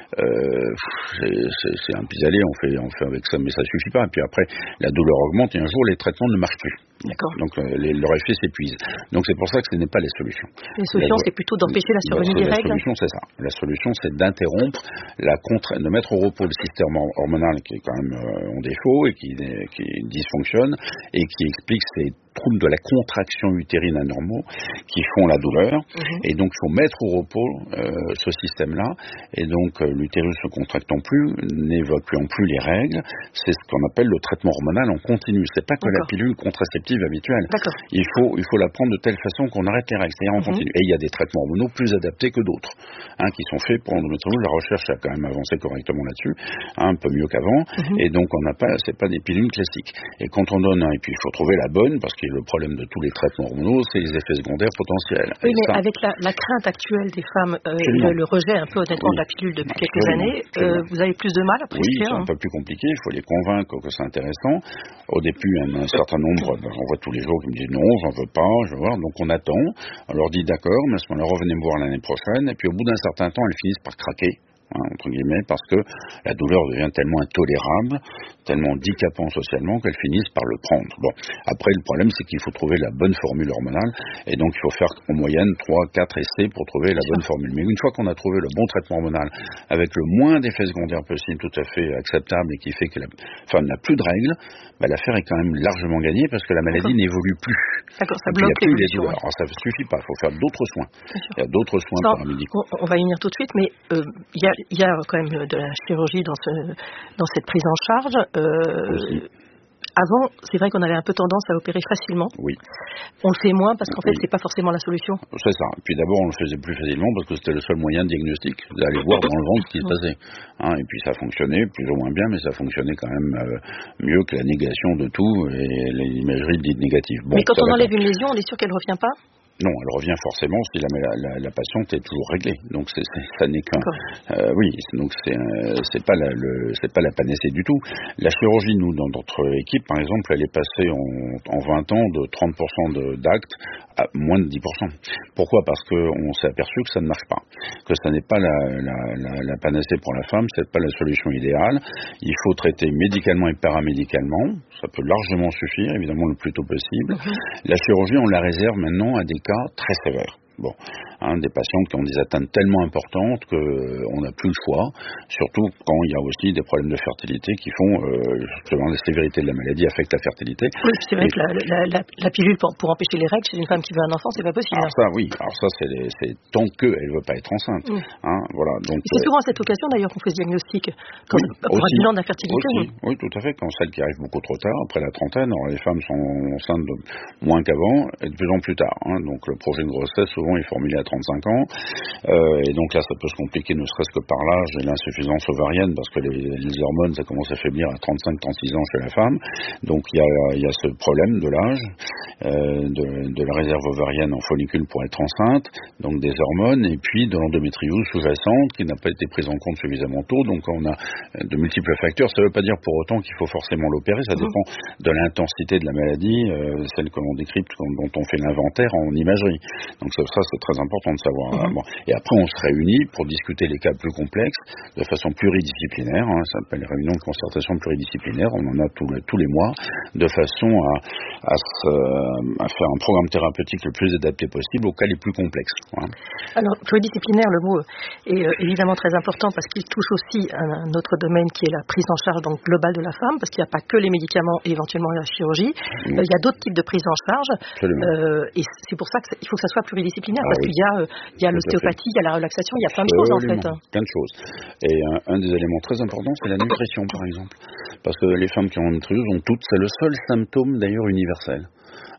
[SPEAKER 12] euh, c'est, c'est un pis-aller, on fait, on fait avec ça, mais ça suffit pas. Et puis après, la douleur augmente et un jour les traitements ne marchent plus.
[SPEAKER 11] D'accord.
[SPEAKER 12] Donc euh, les, leur effet s'épuise. Donc c'est pour ça que ce n'est pas les solutions.
[SPEAKER 11] Les solutions, la, c'est plutôt d'empêcher la survenue des
[SPEAKER 12] la
[SPEAKER 11] règles.
[SPEAKER 12] La solution, c'est ça. La solution, c'est d'interrompre la contre, de mettre au repos le système hormonal qui est quand même euh, en défaut et qui, qui dysfonctionne et qui explique ces troubles de la contraction utérine anormaux qui font la douleur. Mmh. Et donc il faut mettre au repos euh, ce système-là. Et donc euh, l'utérus ne contractant plus, n'évacuant plus les règles, c'est ce qu'on appelle le traitement hormonal en continu. C'est pas que D'accord. la pilule contraceptive habituelle.
[SPEAKER 11] D'accord.
[SPEAKER 12] Il faut, il faut la prendre de telle façon qu'on arrête les règles, c'est-à-dire en mmh. continu. Et il y a des traitements hormonaux plus adaptés que d'autres, hein, qui sont faits pour l'endométriose. La recherche a quand même avancé correctement là-dessus, hein, un peu mieux qu'avant. Mmh. Et donc on n'a pas, c'est pas des pilules classiques. Et quand on donne, hein, et puis il faut trouver la bonne, parce que le problème de tous les traitements hormonaux, c'est les effets secondaires potentiels.
[SPEAKER 11] Oui,
[SPEAKER 12] et
[SPEAKER 11] mais
[SPEAKER 12] ça,
[SPEAKER 11] avec la, la crainte actuelle des femmes, euh, le, le rejet un peu honnêtement oui. de la pilule depuis absolument, quelques années, euh, vous avez plus de mal à prescrire?
[SPEAKER 12] Oui, c'est un peu plus compliqué, il faut les convaincre que c'est intéressant. Au début, un, un certain nombre, ben, on voit tous les jours qui me disent non, j'en veux pas, je veux voir, donc on attend, on leur dit d'accord, mais à ce moment-là, revenez me voir l'année prochaine, et puis au bout d'un certain temps, elles finissent par craquer. Hein, entre guillemets, parce que la douleur devient tellement intolérable, tellement handicapant socialement qu'elles finissent par le prendre. Bon, après le problème c'est qu'il faut trouver la bonne formule hormonale et donc il faut faire en moyenne trois quatre essais pour trouver la bonne formule. Mais une fois qu'on a trouvé le bon traitement hormonal avec le moins d'effets secondaires possible, tout à fait acceptable et qui fait que la femme n'a plus de règles, bah, l'affaire est quand même largement gagnée parce que la maladie D'accord. n'évolue plus.
[SPEAKER 11] D'accord, ça bloque
[SPEAKER 12] les
[SPEAKER 11] douleurs.
[SPEAKER 12] Alors ça ne suffit pas, il faut faire d'autres soins. Il y a d'autres soins
[SPEAKER 11] non,
[SPEAKER 12] paramédicaux.
[SPEAKER 11] On, on va y venir tout de suite, mais il euh, y a Il y a quand même de la chirurgie dans, ce, dans cette prise en charge. Euh, avant, c'est vrai qu'on avait un peu tendance à opérer facilement.
[SPEAKER 12] Oui.
[SPEAKER 11] On le fait moins parce qu'en fait,
[SPEAKER 12] oui.
[SPEAKER 11] c'est pas forcément la solution.
[SPEAKER 12] C'est ça. Puis d'abord, on le faisait plus facilement parce que c'était le seul moyen de diagnostic, d'aller voir dans le ventre ce qui se passait. Hein, et puis ça fonctionnait plus ou moins bien, mais ça fonctionnait quand même euh, mieux que la négation de tout et l'imagerie dite négative. Bon,
[SPEAKER 11] mais quand on enlève une lésion, on est sûr qu'elle ne revient pas?
[SPEAKER 12] Non, elle revient forcément si la, la, la patiente est toujours réglée. Donc c'est, c'est, ça n'est qu'un. Euh, oui, donc c'est, euh, c'est pas la, le, c'est pas la panacée du tout. La chirurgie, nous, dans notre équipe, par exemple, elle est passée en, en vingt ans de trente pour cent de, d'actes à moins de dix pour cent. Pourquoi ? Parce qu'on s'est aperçu que ça ne marche pas, que ça n'est pas la, la, la, la panacée pour la femme, c'est pas la solution idéale. Il faut traiter médicalement et paramédicalement. Ça peut largement suffire, évidemment, le plus tôt possible. La chirurgie, on la réserve maintenant à des cas très sévères. Bon, hein, des patientes qui ont des atteintes tellement importantes qu'on euh, n'a plus le choix, surtout quand il y a aussi des problèmes de fertilité qui font, euh, justement, la sévérité de la maladie affecte la fertilité.
[SPEAKER 11] Oui, c'est vrai Et, que la, la, la, la pilule pour, pour empêcher les règles chez une femme qui veut un enfant, c'est pas possible.
[SPEAKER 12] Alors ça, oui, alors ça, c'est, c'est tant qu'elle ne veut pas être enceinte. Oui. Hein, voilà, donc,
[SPEAKER 11] c'est souvent à cette occasion, d'ailleurs, qu'on fait ce diagnostic, quand, oui, pour un bilan d'infertilité.
[SPEAKER 12] Oui. oui, tout à fait, quand celle qui arrive beaucoup trop tard, après la trentaine, alors les femmes sont enceintes de moins qu'avant et de plus en plus tard. Hein, donc le projet de grossesse, souvent, est formulé à trente-cinq ans, euh, et donc là ça peut se compliquer ne serait-ce que par l'âge et l'insuffisance ovarienne parce que les, les hormones ça commence à faiblir à trente-cinq trente-six ans chez la femme, donc il y a, il y a ce problème de l'âge, euh, de, de la réserve ovarienne en follicule pour être enceinte, donc des hormones, et puis de l'endométriose sous-jacente qui n'a pas été prise en compte suffisamment tôt, donc on a de multiples facteurs. Ça ne veut pas dire pour autant qu'il faut forcément l'opérer, ça dépend de l'intensité de la maladie, euh, celle que l'on décrypte, dont on fait l'inventaire en imagerie. Donc ça, ça c'est très important de savoir. Mmh. Bon. Et après, on se réunit pour discuter les cas plus complexes de façon pluridisciplinaire. Hein, ça s'appelle les réunions de concertation pluridisciplinaire. On en a tous les, tous les mois, de façon à, à, se, à faire un programme thérapeutique le plus adapté possible aux cas les plus complexes. Hein.
[SPEAKER 11] Alors, pluridisciplinaire, le mot est euh, évidemment très important parce qu'il touche aussi un, un autre domaine qui est la prise en charge donc, globale de la femme, parce qu'il n'y a pas que les médicaments et éventuellement la chirurgie. Mmh. Euh, il y a d'autres types de prise en charge. Euh, et c'est pour ça qu'il faut que ça soit pluridisciplinaire, ah, parce oui. qu'il y a, euh, il y a l'ostéopathie, il y a la relaxation, il y a plein de choses en fait.
[SPEAKER 12] Plein de choses. Et un, un des éléments très importants, c'est la nutrition par exemple. Parce que les femmes qui ont une endométriose ont toutes, c'est le seul symptôme d'ailleurs universel.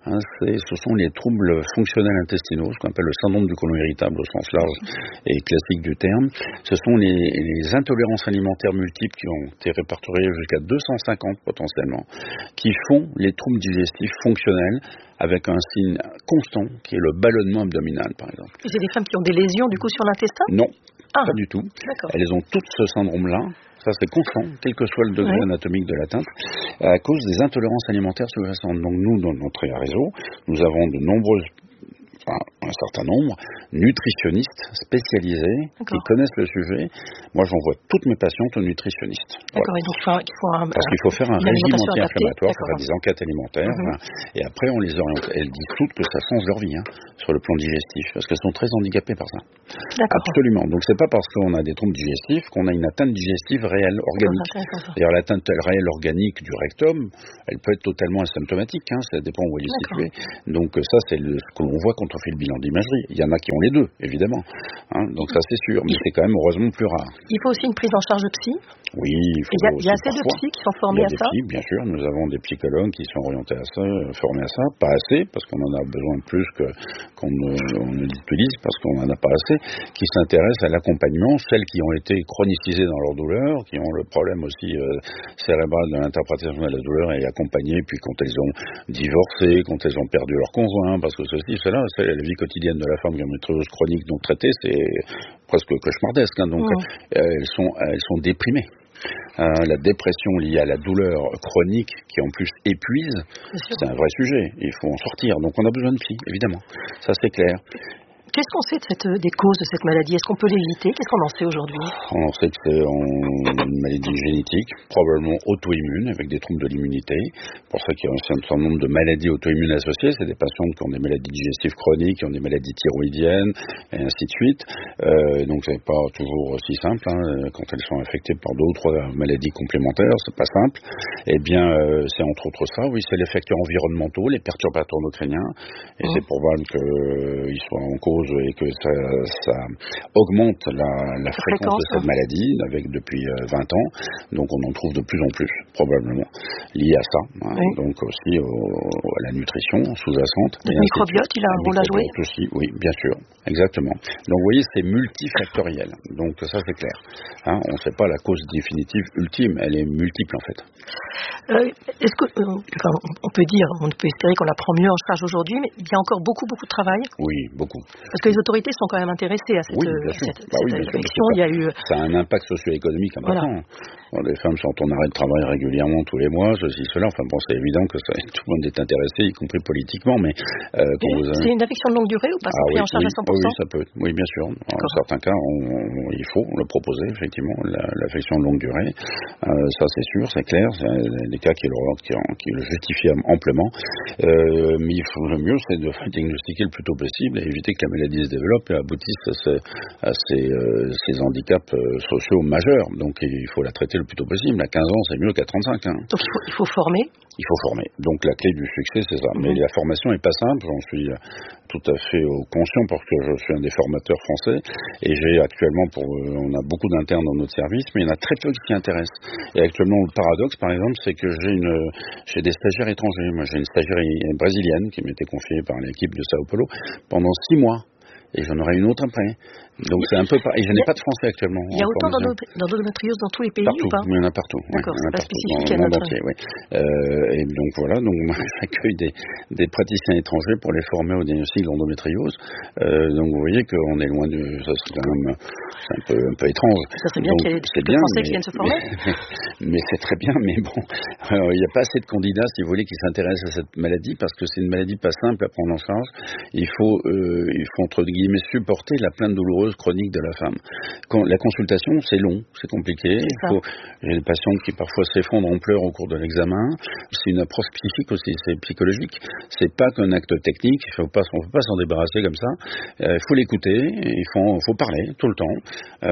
[SPEAKER 12] Hein, c'est, ce sont les troubles fonctionnels intestinaux, ce qu'on appelle le syndrome du côlon irritable au sens large et classique du terme. Ce sont les, les intolérances alimentaires multiples qui ont été répertoriées jusqu'à deux cent cinquante potentiellement, qui font les troubles digestifs fonctionnels avec un signe constant qui est le ballonnement abdominal par exemple.
[SPEAKER 11] Et c'est des femmes qui ont des lésions du coup sur l'intestin ?
[SPEAKER 12] Non,
[SPEAKER 11] ah,
[SPEAKER 12] pas du tout.
[SPEAKER 11] D'accord.
[SPEAKER 12] Elles ont toutes ce syndrome-là. Ça, c'est constant, quel que soit le degré oui. anatomique de l'atteinte, à cause des intolérances alimentaires sous-jacentes. Donc nous, dans notre réseau, nous avons de nombreuses, enfin, un certain nombre, nutritionnistes spécialisés D'accord. qui connaissent le sujet. Moi, j'envoie toutes mes patientes aux nutritionnistes.
[SPEAKER 11] D'accord, voilà. Et donc il faut, il faut un,
[SPEAKER 12] Parce qu'il faut faire un régime anti-inflammatoire, il faut faire des enquêtes alimentaires, mm-hmm. hein, et après on les oriente. Elles disent toutes que ça change leur vie, hein, sur le plan digestif, parce qu'elles sont très handicapées par ça.
[SPEAKER 11] D'accord.
[SPEAKER 12] Absolument. Donc c'est pas parce qu'on a des troubles digestifs qu'on a une atteinte digestive réelle, organique. D'ailleurs, l'atteinte réelle organique du rectum, elle peut être totalement asymptomatique, hein, ça dépend où elle est située. Donc ça, c'est le, ce que l'on voit quand on fait le bilan d'imagerie. Il y en a qui ont les deux, évidemment. Hein, donc ça, c'est sûr, mais c'est quand même heureusement plus rare.
[SPEAKER 11] Il faut aussi une prise en charge psy ?
[SPEAKER 12] Oui, il faut.
[SPEAKER 11] Il y a, y a assez parfois. de psys qui sont formés à ça ?
[SPEAKER 12] Psys, bien sûr, nous avons des psychologues qui sont orientés à ça, formés à ça, pas assez, parce qu'on en a besoin de plus que, qu'on ne, on ne l'utilise, parce qu'on n'en a pas assez, qui s'intéressent à l'accompagnement, celles qui ont été chronicisées dans leur douleur, qui ont le problème aussi euh, cérébral de l'interprétation de la douleur et accompagnées, puis quand elles ont divorcé, quand elles ont perdu leur conjoint, parce que ceci, cela, c'est la vie quotidienne de la femme qui a une endométriose chronique non traitée, c'est presque cauchemardesque, hein, donc mmh. euh, elles sont, elles sont déprimées. Euh, la dépression liée à la douleur chronique qui en plus épuise, c'est un vrai sujet. Il faut en sortir. Donc on a besoin de psy, évidemment. Ça c'est clair.
[SPEAKER 11] Qu'est-ce qu'on sait de cette, des causes de cette maladie ? Est-ce qu'on peut l'éviter ? Qu'est-ce qu'on en sait aujourd'hui ?
[SPEAKER 12] On en sait que c'est une maladie génétique, probablement auto-immune, avec des troubles de l'immunité. Pour ça qu'il y a un certain nombre de maladies auto-immunes associées. C'est des patients qui ont des maladies digestives chroniques, qui ont des maladies thyroïdiennes, et ainsi de suite. Euh, donc c'est pas toujours aussi simple. Hein. Quand elles sont infectées par deux ou trois maladies complémentaires, c'est pas simple. Eh bien, euh, c'est entre autres ça. Oui, c'est les facteurs environnementaux, les perturbateurs endocriniens. Et mmh. c'est probable qu'ils euh, soient en cause et que ça, ça augmente la, la fréquence, fréquence de cette hein. maladie avec depuis vingt ans. Donc on en trouve de plus en plus, probablement, lié à ça. Hein. Oui. Donc aussi au, à la nutrition sous-jacente.
[SPEAKER 11] Le microbiote, il a un rôle à jouer
[SPEAKER 12] aussi, oui, bien sûr, exactement. Donc vous voyez, c'est multifactoriel. Donc ça, c'est clair. Hein, on ne sait pas la cause définitive ultime, elle est multiple en fait.
[SPEAKER 11] Euh, est-ce que, euh, enfin, on peut dire, on peut espérer qu'on la prend mieux en charge aujourd'hui, mais il y a encore beaucoup, beaucoup de travail.
[SPEAKER 12] Oui, beaucoup.
[SPEAKER 11] Parce que les autorités sont quand même intéressées à cette,
[SPEAKER 12] oui, bien sûr.
[SPEAKER 11] cette,
[SPEAKER 12] bah oui,
[SPEAKER 11] cette
[SPEAKER 12] bien
[SPEAKER 11] réflexion.
[SPEAKER 12] Sûr,
[SPEAKER 11] il y a eu...
[SPEAKER 12] Ça a un impact socio-économique important. Voilà. Bon, les femmes sont en arrêt de travail régulièrement tous les mois, ceci, cela. Enfin bon, c'est évident que ça, tout le monde est intéressé, y compris politiquement, mais... Euh,
[SPEAKER 11] mais vous c'est avez... une affection de longue durée ou pas? C'est ah, pris
[SPEAKER 12] oui,
[SPEAKER 11] en charge
[SPEAKER 12] oui,
[SPEAKER 11] à cent pour cent?
[SPEAKER 12] Oui, ça peut. Oui, bien sûr. En certains cas, on, on, il faut le proposer, effectivement, la, l'affection de longue durée. Euh, ça, c'est sûr, c'est clair. C'est des cas qui le, qui, qui le justifient amplement. Euh, mais il faut, le mieux, c'est de diagnostiquer le plus tôt possible et éviter que la maladie se développe et aboutisse à ces, à ces, euh, ces handicaps euh, sociaux majeurs. Donc, il faut la traiter le plus tôt possible. À quinze ans, c'est mieux qu'à trente-cinq ans.
[SPEAKER 11] Donc, il faut, il faut former?
[SPEAKER 12] Il faut former. Donc, la clé du succès, c'est ça. Mmh. Mais la formation n'est pas simple. J'en suis tout à fait conscient parce que je suis un des formateurs français. Et j'ai actuellement, pour, on a beaucoup d'internes dans notre service, mais il y en a très peu qui s'y intéressent. Et actuellement, le paradoxe, par exemple, c'est que j'ai une, j'ai des stagiaires étrangers. Moi, j'ai une stagiaire brésilienne qui m'était confiée par l'équipe de Sao Paulo pendant six mois. Et j'en aurai une autre après. Donc c'est un peu pareil. Et je n'ai pas de français actuellement.
[SPEAKER 11] Il y a autant d'endométriose dans tous les pays
[SPEAKER 12] partout,
[SPEAKER 11] ou pas?
[SPEAKER 12] Il y en a partout.
[SPEAKER 11] D'accord,
[SPEAKER 12] oui,
[SPEAKER 11] c'est pas
[SPEAKER 12] partout,
[SPEAKER 11] spécifique
[SPEAKER 12] dans
[SPEAKER 11] à
[SPEAKER 12] le monde
[SPEAKER 11] notre...
[SPEAKER 12] entier, oui. Euh, et donc voilà, donc moi j'accueille des, des praticiens étrangers pour les former au diagnostic de l'endométriose. Euh, donc vous voyez qu'on est loin de... Ça serait quand même... C'est un peu, un peu étrange.
[SPEAKER 11] Ça serait bien donc, qu'il y ait des
[SPEAKER 12] bien,
[SPEAKER 11] Français
[SPEAKER 12] mais,
[SPEAKER 11] qui viennent se former.
[SPEAKER 12] Mais, mais, mais c'est très bien, mais bon, il n'y a pas assez de candidats, si vous voulez, qui s'intéressent à cette maladie, parce que c'est une maladie pas simple à prendre en charge. Il faut, euh, il faut entre guillemets supporter la plainte douloureuse chronique de la femme. Quand, la consultation, c'est long, c'est compliqué. Il faut, j'ai des patientes qui parfois s'effondrent en pleurs au cours de l'examen. C'est une approche psychique aussi, c'est psychologique. C'est pas qu'un acte technique. Il faut pas, on ne peut pas s'en débarrasser comme ça. Il euh, faut l'écouter. Il faut, faut parler tout le temps. Euh,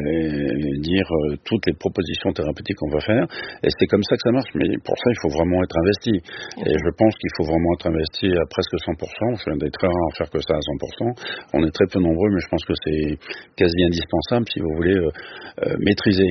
[SPEAKER 12] et dire euh, toutes les propositions thérapeutiques qu'on va faire. Et c'est comme ça que ça marche. Mais pour ça, il faut vraiment être investi. Et je pense qu'il faut vraiment être investi à presque cent pour cent. Je viens d'être très rare à faire que ça à cent pour cent. on est très peu nombreux, mais je pense que c'est quasi indispensable si vous voulez euh, euh, maîtriser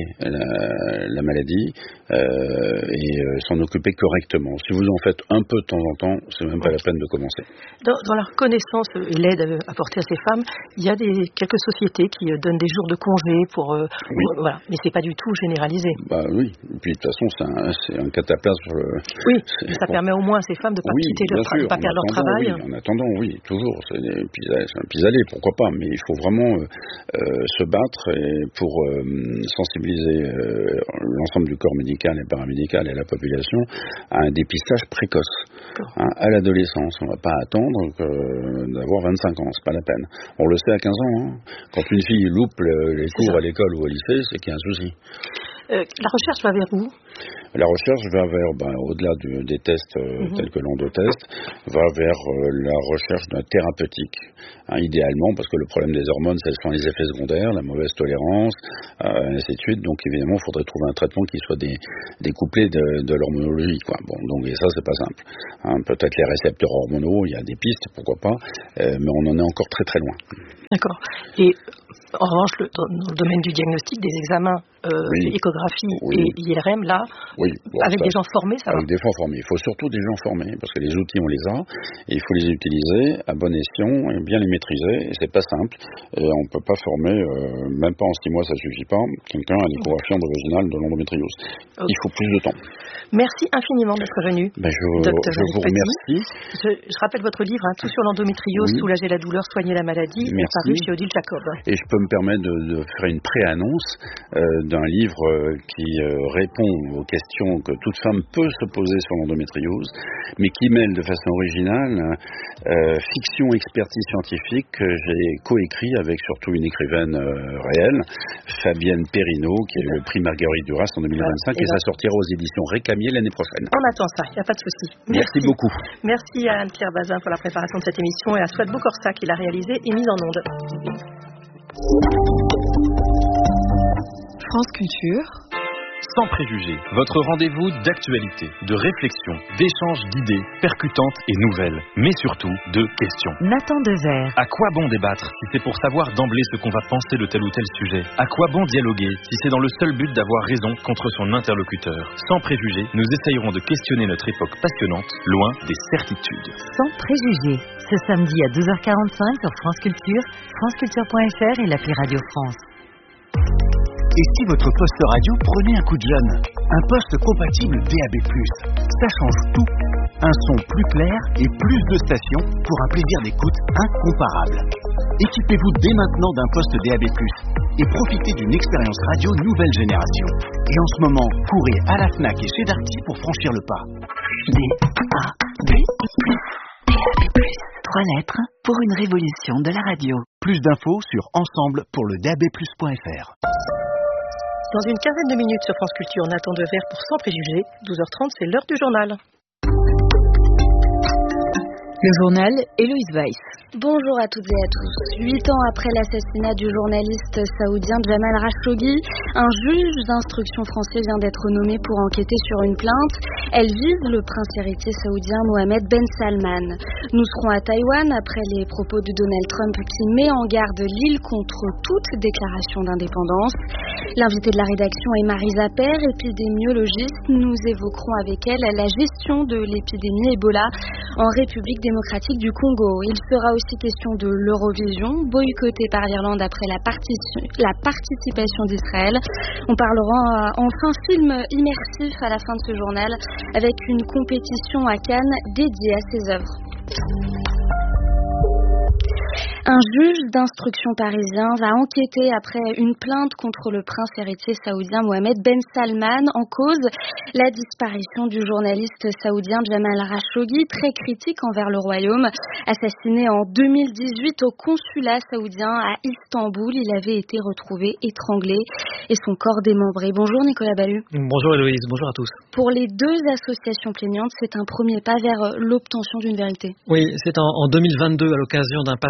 [SPEAKER 12] la, la maladie euh, et euh, s'en occuper correctement. Si vous en faites un peu de temps en temps, c'est même pas la peine de commencer.
[SPEAKER 11] Dans, dans la reconnaissance et l'aide apportée à ces femmes, il y a des, quelques sociétés qui donnent des jours de congé pour, euh,
[SPEAKER 12] oui.
[SPEAKER 11] pour voilà, mais c'est pas du tout généralisé.
[SPEAKER 12] Bah oui, et puis de toute façon c'est un, c'est un cataplasme sur le.
[SPEAKER 11] Oui, ça bon. permet au moins à ces femmes de ne pas
[SPEAKER 12] oui,
[SPEAKER 11] quitter leur,
[SPEAKER 12] sûr,
[SPEAKER 11] de pas perdre leur travail.
[SPEAKER 12] Oui, en attendant, oui, toujours, c'est, des, c'est un pis-aller, pourquoi pas, mais il faut vraiment euh, euh, se battre et pour euh, sensibiliser euh, l'ensemble du corps médical et paramédical et la population à un dépistage précoce, hein, à l'adolescence. On ne va pas attendre que, d'avoir vingt-cinq ans, c'est pas la peine. On le sait à quinze ans, hein. Quand une fille loupe le, les cours à l'école ou au lycée, c'est qu'il y a un souci.
[SPEAKER 11] Euh, la recherche va vers où ?
[SPEAKER 12] La recherche va vers, ben, au-delà du, des tests euh, mm-hmm. tels que l'endotest, va vers euh, la recherche d'un thérapeutique, hein, idéalement, parce que le problème des hormones, ce sont les effets secondaires, la mauvaise tolérance, euh, ainsi de suite. Donc évidemment, il faudrait trouver un traitement qui soit des, découplé de, de l'hormonologie, quoi. Bon, donc et ça, c'est pas simple. Hein, peut-être les récepteurs hormonaux, il y a des pistes, pourquoi pas, euh, mais on en est encore très très loin.
[SPEAKER 11] D'accord. Et en revanche, le, dans le domaine du diagnostic, des examens, euh, oui. échographie oui. et I R M, là,
[SPEAKER 12] oui. bon,
[SPEAKER 11] avec
[SPEAKER 12] ça,
[SPEAKER 11] des gens formés, ça
[SPEAKER 12] avec
[SPEAKER 11] va.
[SPEAKER 12] des gens formés. Il faut surtout des gens formés, parce que les outils, on les a, et il faut les utiliser à bon escient et bien les maîtriser, et c'est pas simple. Et on peut pas former, euh, même pas en six mois, ça suffit pas, quelqu'un à l'échographie vaginale de l'endométriose. Okay. Il faut plus de temps.
[SPEAKER 11] Merci infiniment d'être venu.
[SPEAKER 12] Ben je, je vous remercie.
[SPEAKER 11] Je, je rappelle votre livre, hein, Tout sur l'endométriose, oui. Soulager la douleur, soigner la maladie, est paru chez Odile Jacob.
[SPEAKER 12] Et je peux me permettre de, de faire une pré-annonce euh, d'un livre euh, qui euh, répond aux questions que toute femme peut se poser sur l'endométriose, mais qui mêle de façon originale euh, fiction, expertise scientifique que j'ai coécrit avec surtout une écrivaine euh, réelle, Fabienne Perrineau, qui a eu le prix Marguerite Duras en deux mille vingt-cinq, ouais, et, et ça sortira aux éditions Récamier l'année prochaine.
[SPEAKER 11] On attend ça, il n'y a pas de souci.
[SPEAKER 12] Merci, Merci beaucoup.
[SPEAKER 11] Merci à Anne-Pierre Bazin pour la préparation de cette émission et à Swat Bocorsa qui l'a réalisée et mise en onde.
[SPEAKER 8] France Culture.
[SPEAKER 16] Sans préjugés, votre rendez-vous d'actualité, de réflexion, d'échange d'idées percutantes et nouvelles, mais surtout de questions.
[SPEAKER 8] Nathan Dever.
[SPEAKER 16] À quoi bon débattre si c'est pour savoir d'emblée ce qu'on va penser de tel ou tel sujet ? À quoi bon dialoguer si c'est dans le seul but d'avoir raison contre son interlocuteur ? Sans préjugés, nous essayerons de questionner notre époque passionnante, loin des certitudes.
[SPEAKER 8] Sans préjugés, ce samedi à douze heures quarante-cinq sur France Culture, franceculture point f r et l'appli Radio France.
[SPEAKER 17] Et si votre poste radio prenait un coup de jeune ? Un poste compatible D A B plus. Ça change tout. Un son plus clair et plus de stations pour un plaisir d'écoute incomparable. Équipez-vous dès maintenant d'un poste D A B plus et profitez d'une expérience radio nouvelle génération. Et en ce moment, courez à la Fnac et chez Darty pour franchir le pas.
[SPEAKER 8] D A B plus. D A B plus. Trois lettres pour une révolution de la radio.
[SPEAKER 17] Plus d'infos sur ensemble pour le D A B plus point f r.
[SPEAKER 11] Dans une quinzaine de minutes sur France Culture, Nathan Dever pour Sans préjugés. douze heures trente, c'est l'heure du journal.
[SPEAKER 1] Le journal, Héloïse Weiss.
[SPEAKER 3] Bonjour à toutes et à tous. Huit ans après l'assassinat du journaliste saoudien Jamal Khashoggi, un juge d'instruction français vient d'être nommé pour enquêter sur une plainte. Elle vise le prince héritier saoudien Mohammed Ben Salman. Nous serons à Taïwan après les propos de Donald Trump qui met en garde l'île contre toute déclaration d'indépendance. L'invitée de la rédaction est Marisa Père, épidémiologiste. Nous évoquerons avec elle la gestion de l'épidémie Ebola en République démocratique du Congo. Il sera aussi question de l'Eurovision, boycottée par l'Irlande après la, partici- la participation d'Israël. On parlera enfin film immersif à la fin de ce journal avec une compétition à Cannes dédiée à ses œuvres. Un juge d'instruction parisien va enquêter après une plainte contre le prince héritier saoudien Mohammed Ben Salman en cause la disparition du journaliste saoudien Jamal Khashoggi, très critique envers le royaume. Assassiné en deux mille dix-huit au consulat saoudien à Istanbul, il avait été retrouvé étranglé et son corps démembré. Bonjour Nicolas Ballu.
[SPEAKER 18] Bonjour Héloïse, bonjour à tous.
[SPEAKER 3] Pour les deux associations plaignantes, c'est un premier pas vers l'obtention d'une vérité.
[SPEAKER 18] Oui, c'est en, en deux mille vingt-deux, à l'occasion d'un passage en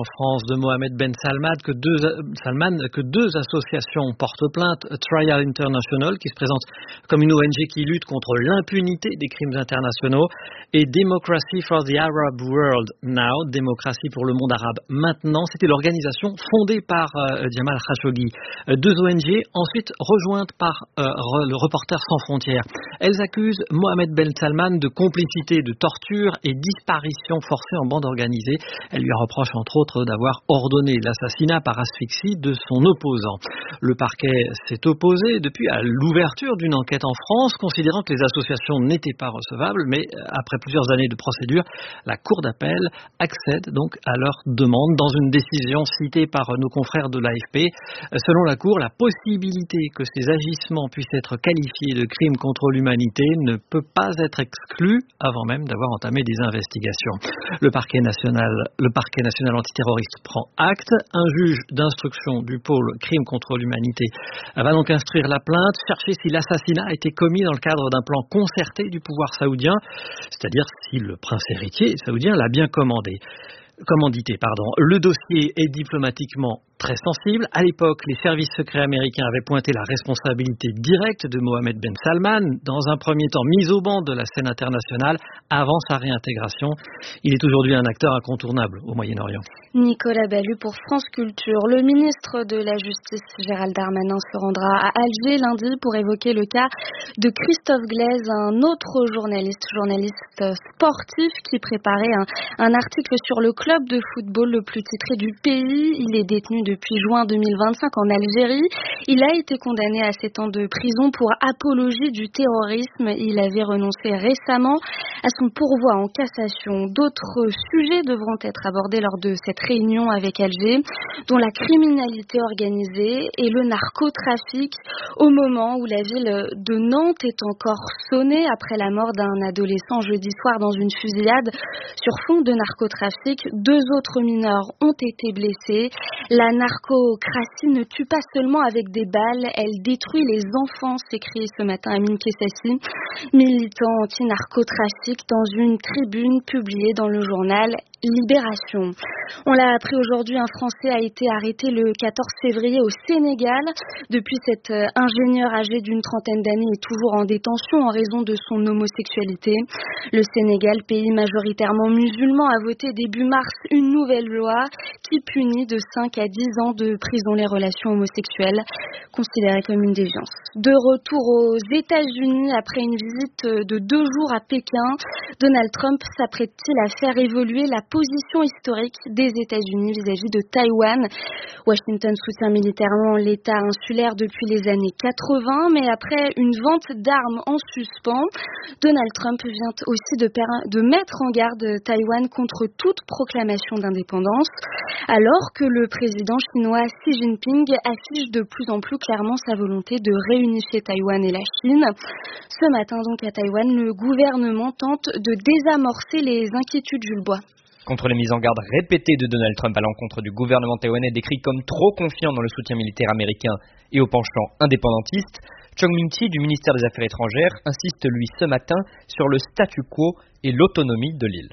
[SPEAKER 18] France de Mohamed Ben Salman que deux, Salman, que deux associations portent plainte, Trial International, qui se présente comme une O N G qui lutte contre l'impunité des crimes internationaux, et Democracy for the Arab World Now, démocratie pour le monde arabe maintenant. C'était l'organisation fondée par euh, Jamal Khashoggi. Euh, deux O N G, ensuite rejointes par euh, le Reporters sans frontières. Elles accusent Mohamed Ben Salman de complicité, de torture et disparition forcée en bande organisée. Elle lui reproche entre autres d'avoir ordonné l'assassinat par asphyxie de son opposant. Le parquet s'est opposé depuis à l'ouverture d'une enquête en France, considérant que les associations n'étaient pas recevables, mais après plusieurs années de procédure, la Cour d'appel accède donc à leur demande dans une décision citée par nos confrères de l'A F P. Selon la Cour, la possibilité que ces agissements puissent être qualifiés de crimes contre l'humanité ne peut pas être exclue avant même d'avoir entamé des investigations. Le parquet national, le parquet national antiterroriste prend acte. Un juge d'instruction du pôle crimes contre l'humanité va donc instruire la plainte, chercher si l'assassinat a été commis dans le cadre d'un plan concerté du pouvoir saoudien, c'est-à-dire si le prince héritier saoudien l'a bien commandé. commandité. Pardon. Le dossier est diplomatiquement très sensible. À l'époque, les services secrets américains avaient pointé la responsabilité directe de Mohamed Ben Salman, dans un premier temps mis au banc de la scène internationale avant sa réintégration. Il est aujourd'hui un acteur incontournable au Moyen-Orient.
[SPEAKER 3] Nicolas Ballu pour France Culture. Le ministre de la Justice, Gérald Darmanin, se rendra à Alger lundi pour évoquer le cas de Christophe Glaise, un autre journaliste, journaliste sportif qui préparait un, un article sur le club de football le plus titré du pays. Il est détenu depuis juin deux mille vingt-cinq en Algérie. Il a été condamné à sept ans de prison pour apologie du terrorisme. Il avait renoncé récemment à son pourvoi en cassation. D'autres sujets devront être abordés lors de cette réunion avec Alger, dont la criminalité organisée et le narcotrafic, au moment où la ville de Nantes est encore sonnée après la mort d'un adolescent jeudi soir dans une fusillade sur fond de narcotrafic. Deux autres mineurs ont été blessés. La narcocratie ne tue pas seulement avec des balles, elle détruit les enfants, s'écrit ce matin Amine Kessassi, militant anti-narcotrafic, dans une tribune publiée dans le journal Libération. On l'a appris aujourd'hui, un Français a été arrêté le quatorze février au Sénégal. Depuis, cet ingénieur âgé d'une trentaine d'années est toujours en détention en raison de son homosexualité. Le Sénégal, pays majoritairement musulman, a voté début mars une nouvelle loi qui punit de cinq à dix ans de prison les relations homosexuelles, considérées comme une déviance. De retour aux États-Unis, après une visite de deux jours à Pékin, Donald Trump s'apprête-t-il à faire évoluer la position historique des États-Unis vis-à-vis de Taïwan? Washington soutient militairement l'État insulaire depuis les années quatre-vingts, mais après une vente d'armes en suspens, Donald Trump vient aussi de, per- de mettre en garde Taïwan contre toute proclamation d'indépendance, alors que le président chinois Xi Jinping affiche de plus en plus clairement sa volonté de réunifier Taïwan et la Chine. Ce matin donc à Taïwan, le gouvernement tente de désamorcer les inquiétudes, Jules Bois.
[SPEAKER 19] Contre les mises en garde répétées de Donald Trump à l'encontre du gouvernement taïwanais décrit comme trop confiant dans le soutien militaire américain et au penchant indépendantiste, Chong Ming-chi du ministère des Affaires étrangères insiste lui ce matin sur le statu quo et l'autonomie de l'île.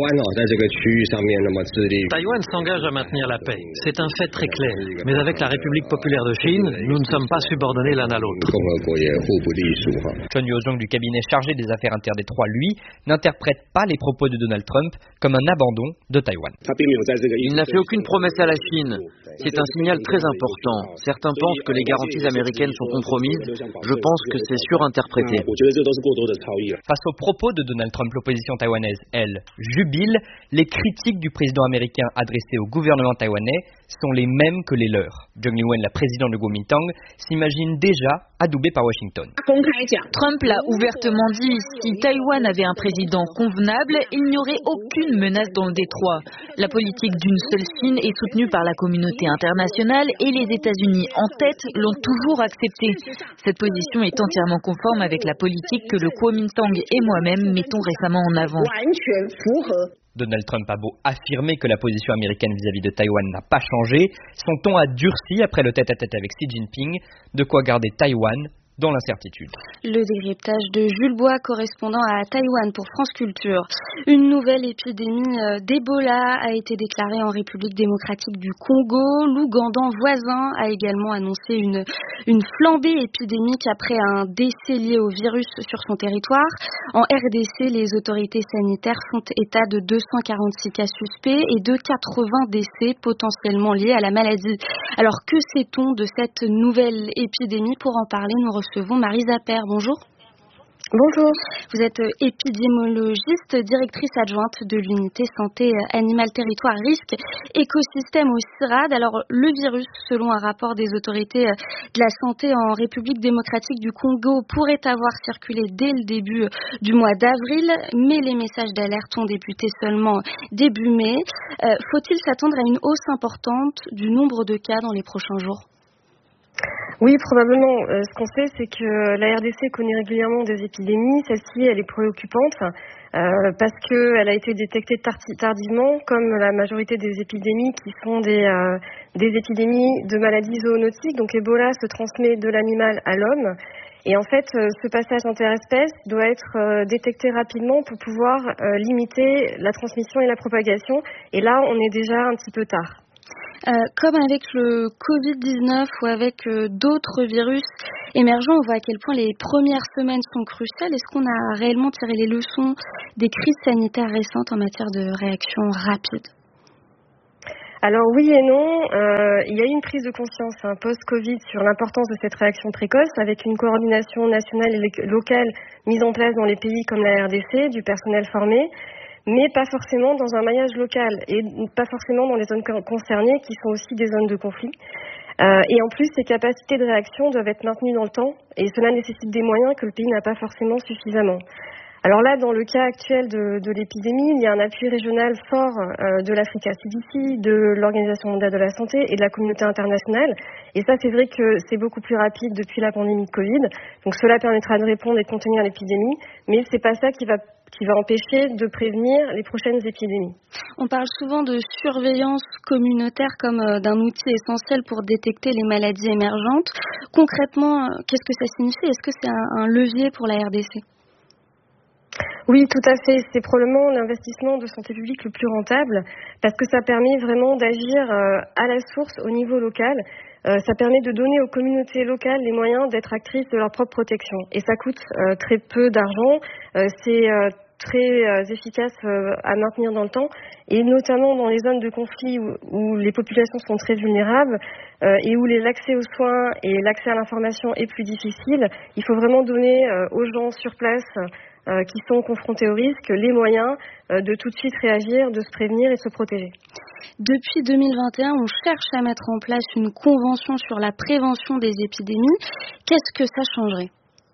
[SPEAKER 18] Taïwan s'engage à maintenir la paix. C'est un fait très clair. Mais avec la République populaire de Chine, nous ne sommes pas subordonnés l'un à l'autre.
[SPEAKER 19] Chon Yo-jong du cabinet chargé des affaires interdétroits, lui, n'interprète pas les propos de Donald Trump comme un abandon de Taïwan.
[SPEAKER 20] Il n'a fait aucune promesse à la Chine. C'est un signal très important. Certains pensent que les garanties américaines sont compromises. Je pense que c'est surinterprété.
[SPEAKER 19] Face aux propos de Donald Trump, l'opposition taïwanaise, elle, jubile. Les critiques du président américain adressées au gouvernement taïwanais sont les mêmes que les leurs. Zheng Liwen, la présidente de Kuomintang, s'imagine déjà adoubée par Washington.
[SPEAKER 21] Trump l'a ouvertement dit, si Taïwan avait un président convenable, il n'y aurait aucune menace dans le détroit. La politique d'une seule Chine est soutenue par la communauté internationale et les États-Unis en tête l'ont toujours acceptée. Cette position est entièrement conforme avec la politique que le Kuomintang et moi-même mettons récemment en avant.
[SPEAKER 19] Donald Trump a beau affirmer que la position américaine vis-à-vis de Taïwan n'a pas changé, son ton a durci après le tête-à-tête avec Xi Jinping, de quoi garder Taïwan dans l'incertitude.
[SPEAKER 2] Le décryptage de Jules Bois, correspondant à Taïwan pour France Culture. Une nouvelle épidémie d'Ebola a été déclarée en République démocratique du Congo. L'Ouganda voisin a également annoncé une, une flambée épidémique après un décès lié au virus sur son territoire. En R D C, les autorités sanitaires font état de deux cent quarante-six cas suspects et de quatre-vingts décès potentiellement liés à la maladie. Alors que sait-on de cette nouvelle épidémie? Pour en parler, nous recevons Marie Zapper. Bonjour.
[SPEAKER 22] Bonjour.
[SPEAKER 2] Vous êtes épidémiologiste, directrice adjointe de l'unité santé animale territoire risque écosystème au CIRAD. Alors le virus, selon un rapport des autorités de la santé en République démocratique du Congo, pourrait avoir circulé dès le début du mois d'avril, mais les messages d'alerte ont débuté seulement début mai. Euh, faut-il s'attendre à une hausse importante du nombre de cas dans les prochains jours ?
[SPEAKER 22] Oui, probablement. Euh, ce qu'on sait, c'est que la R D C connaît régulièrement des épidémies. Celle-ci, elle est préoccupante euh, parce qu'elle a été détectée tardivement, comme la majorité des épidémies qui sont des, euh, des épidémies de maladies zoonotiques. Donc Ebola se transmet de l'animal à l'homme. Et en fait, euh, ce passage interespèce doit être euh, détecté rapidement pour pouvoir euh, limiter la transmission et la propagation. Et là, on est déjà un petit peu tard.
[SPEAKER 2] Euh, comme avec le covid dix-neuf ou avec euh, d'autres virus émergents, on voit à quel point les premières semaines sont cruciales. Est-ce qu'on a réellement tiré les leçons des crises sanitaires récentes en matière de réaction rapide ?
[SPEAKER 22] Alors oui et non, euh, il y a eu une prise de conscience hein, post-Covid sur l'importance de cette réaction précoce avec une coordination nationale et locale mise en place dans les pays comme la R D C, du personnel formé, mais pas forcément dans un maillage local et pas forcément dans les zones concernées qui sont aussi des zones de conflit. Euh, et en plus, ces capacités de réaction doivent être maintenues dans le temps et cela nécessite des moyens que le pays n'a pas forcément suffisamment. Alors là, dans le cas actuel de, de l'épidémie, il y a un appui régional fort euh, de l'Africa C D C, de l'Organisation mondiale de la santé et de la communauté internationale. Et ça, c'est vrai que c'est beaucoup plus rapide depuis la pandémie de Covid. Donc cela permettra de répondre et de contenir l'épidémie, mais c'est pas ça qui va qui va empêcher de prévenir les prochaines épidémies.
[SPEAKER 2] On parle souvent de surveillance communautaire comme d'un outil essentiel pour détecter les maladies émergentes. Concrètement, qu'est-ce que ça signifie ? Est-ce que c'est un, un levier pour la R D C ?
[SPEAKER 22] Oui, tout à fait. C'est probablement l'investissement de santé publique le plus rentable parce que ça permet vraiment d'agir à la source au niveau local. Ça permet de donner aux communautés locales les moyens d'être actrices de leur propre protection. Et ça coûte très peu d'argent. C'est très efficace à maintenir dans le temps. Et notamment dans les zones de conflit où, où les populations sont très vulnérables et où l'accès aux soins et l'accès à l'information est plus difficile, il faut vraiment donner aux gens sur place Euh, qui sont confrontés au risque, les moyens euh, de tout de suite réagir, de se prévenir et de se protéger.
[SPEAKER 2] Depuis deux mille vingt et un, on cherche à mettre en place une convention sur la prévention des épidémies. Qu'est-ce que ça changerait ?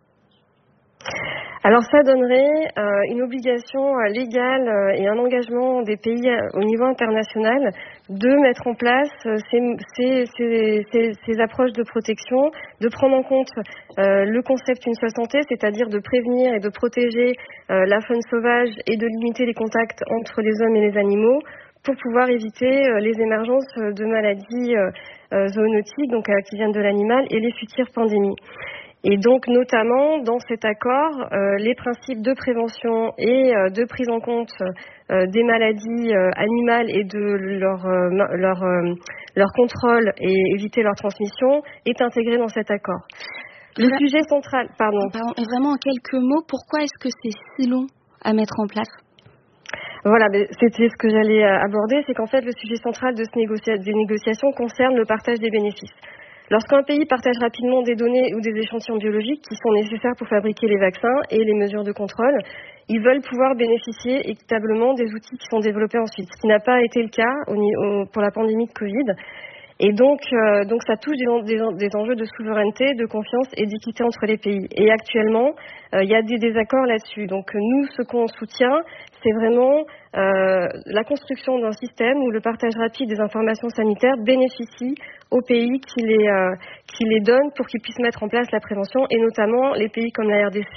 [SPEAKER 22] Alors ça donnerait euh, une obligation euh, légale euh, et un engagement des pays euh, au niveau international de mettre en place euh, ces, ces, ces, ces, ces approches de protection, de prendre en compte euh, le concept une seule santé, c'est-à-dire de prévenir et de protéger euh, la faune sauvage et de limiter les contacts entre les hommes et les animaux pour pouvoir éviter euh, les émergences de maladies euh, euh, zoonotiques donc, euh, qui viennent de l'animal et les futures pandémies. Et donc, notamment, dans cet accord, euh, les principes de prévention et euh, de prise en compte euh, des maladies euh, animales et de leur, euh, leur, euh, leur contrôle et éviter leur transmission est intégré dans cet accord. Le
[SPEAKER 2] Vra-
[SPEAKER 22] sujet central, pardon.
[SPEAKER 2] pardon. Et vraiment, en quelques mots, pourquoi est-ce que c'est si long à mettre en place ?
[SPEAKER 22] Voilà, c'était ce que j'allais aborder, c'est qu'en fait, le sujet central de ces négocia- des négociations concerne le partage des bénéfices. Lorsqu'un pays partage rapidement des données ou des échantillons biologiques qui sont nécessaires pour fabriquer les vaccins et les mesures de contrôle, ils veulent pouvoir bénéficier équitablement des outils qui sont développés ensuite, ce qui n'a pas été le cas au, au, pour la pandémie de Covid. Et donc, euh, donc ça touche des, des, des enjeux de souveraineté, de confiance et d'équité entre les pays. Et actuellement, euh, il y a des désaccords là-dessus. Donc nous, ce qu'on soutient, c'est vraiment euh, la construction d'un système où le partage rapide des informations sanitaires bénéficie aux pays qui les, euh, qui les donnent pour qu'ils puissent mettre en place la prévention, et notamment les pays comme la R D C,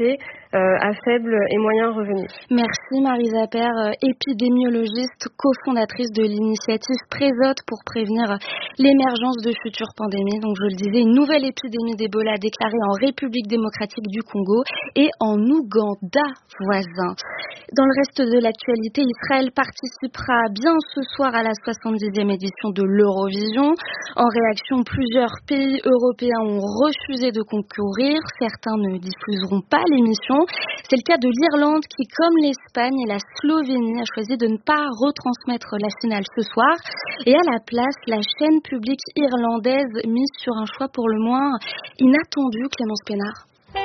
[SPEAKER 22] euh, à faible et moyen revenu.
[SPEAKER 2] Merci Marisa Per, épidémiologiste, cofondatrice de l'initiative Présote pour prévenir l'émergence de futures pandémies. Donc je le disais, une nouvelle épidémie d'Ebola déclarée en République démocratique du Congo et en Ouganda voisin. Dans le reste de l'actualité, Israël participera bien ce soir à la soixante-dixième édition de l'Eurovision. En réaction, plusieurs pays européens ont refusé de concourir. Certains ne diffuseront pas l'émission. C'est le cas de l'Irlande qui, comme l'Espagne et la Slovénie, a choisi de ne pas retransmettre la finale ce soir. Et à la place, la chaîne publique irlandaise mise sur un choix pour le moins inattendu, Clémence Pénard.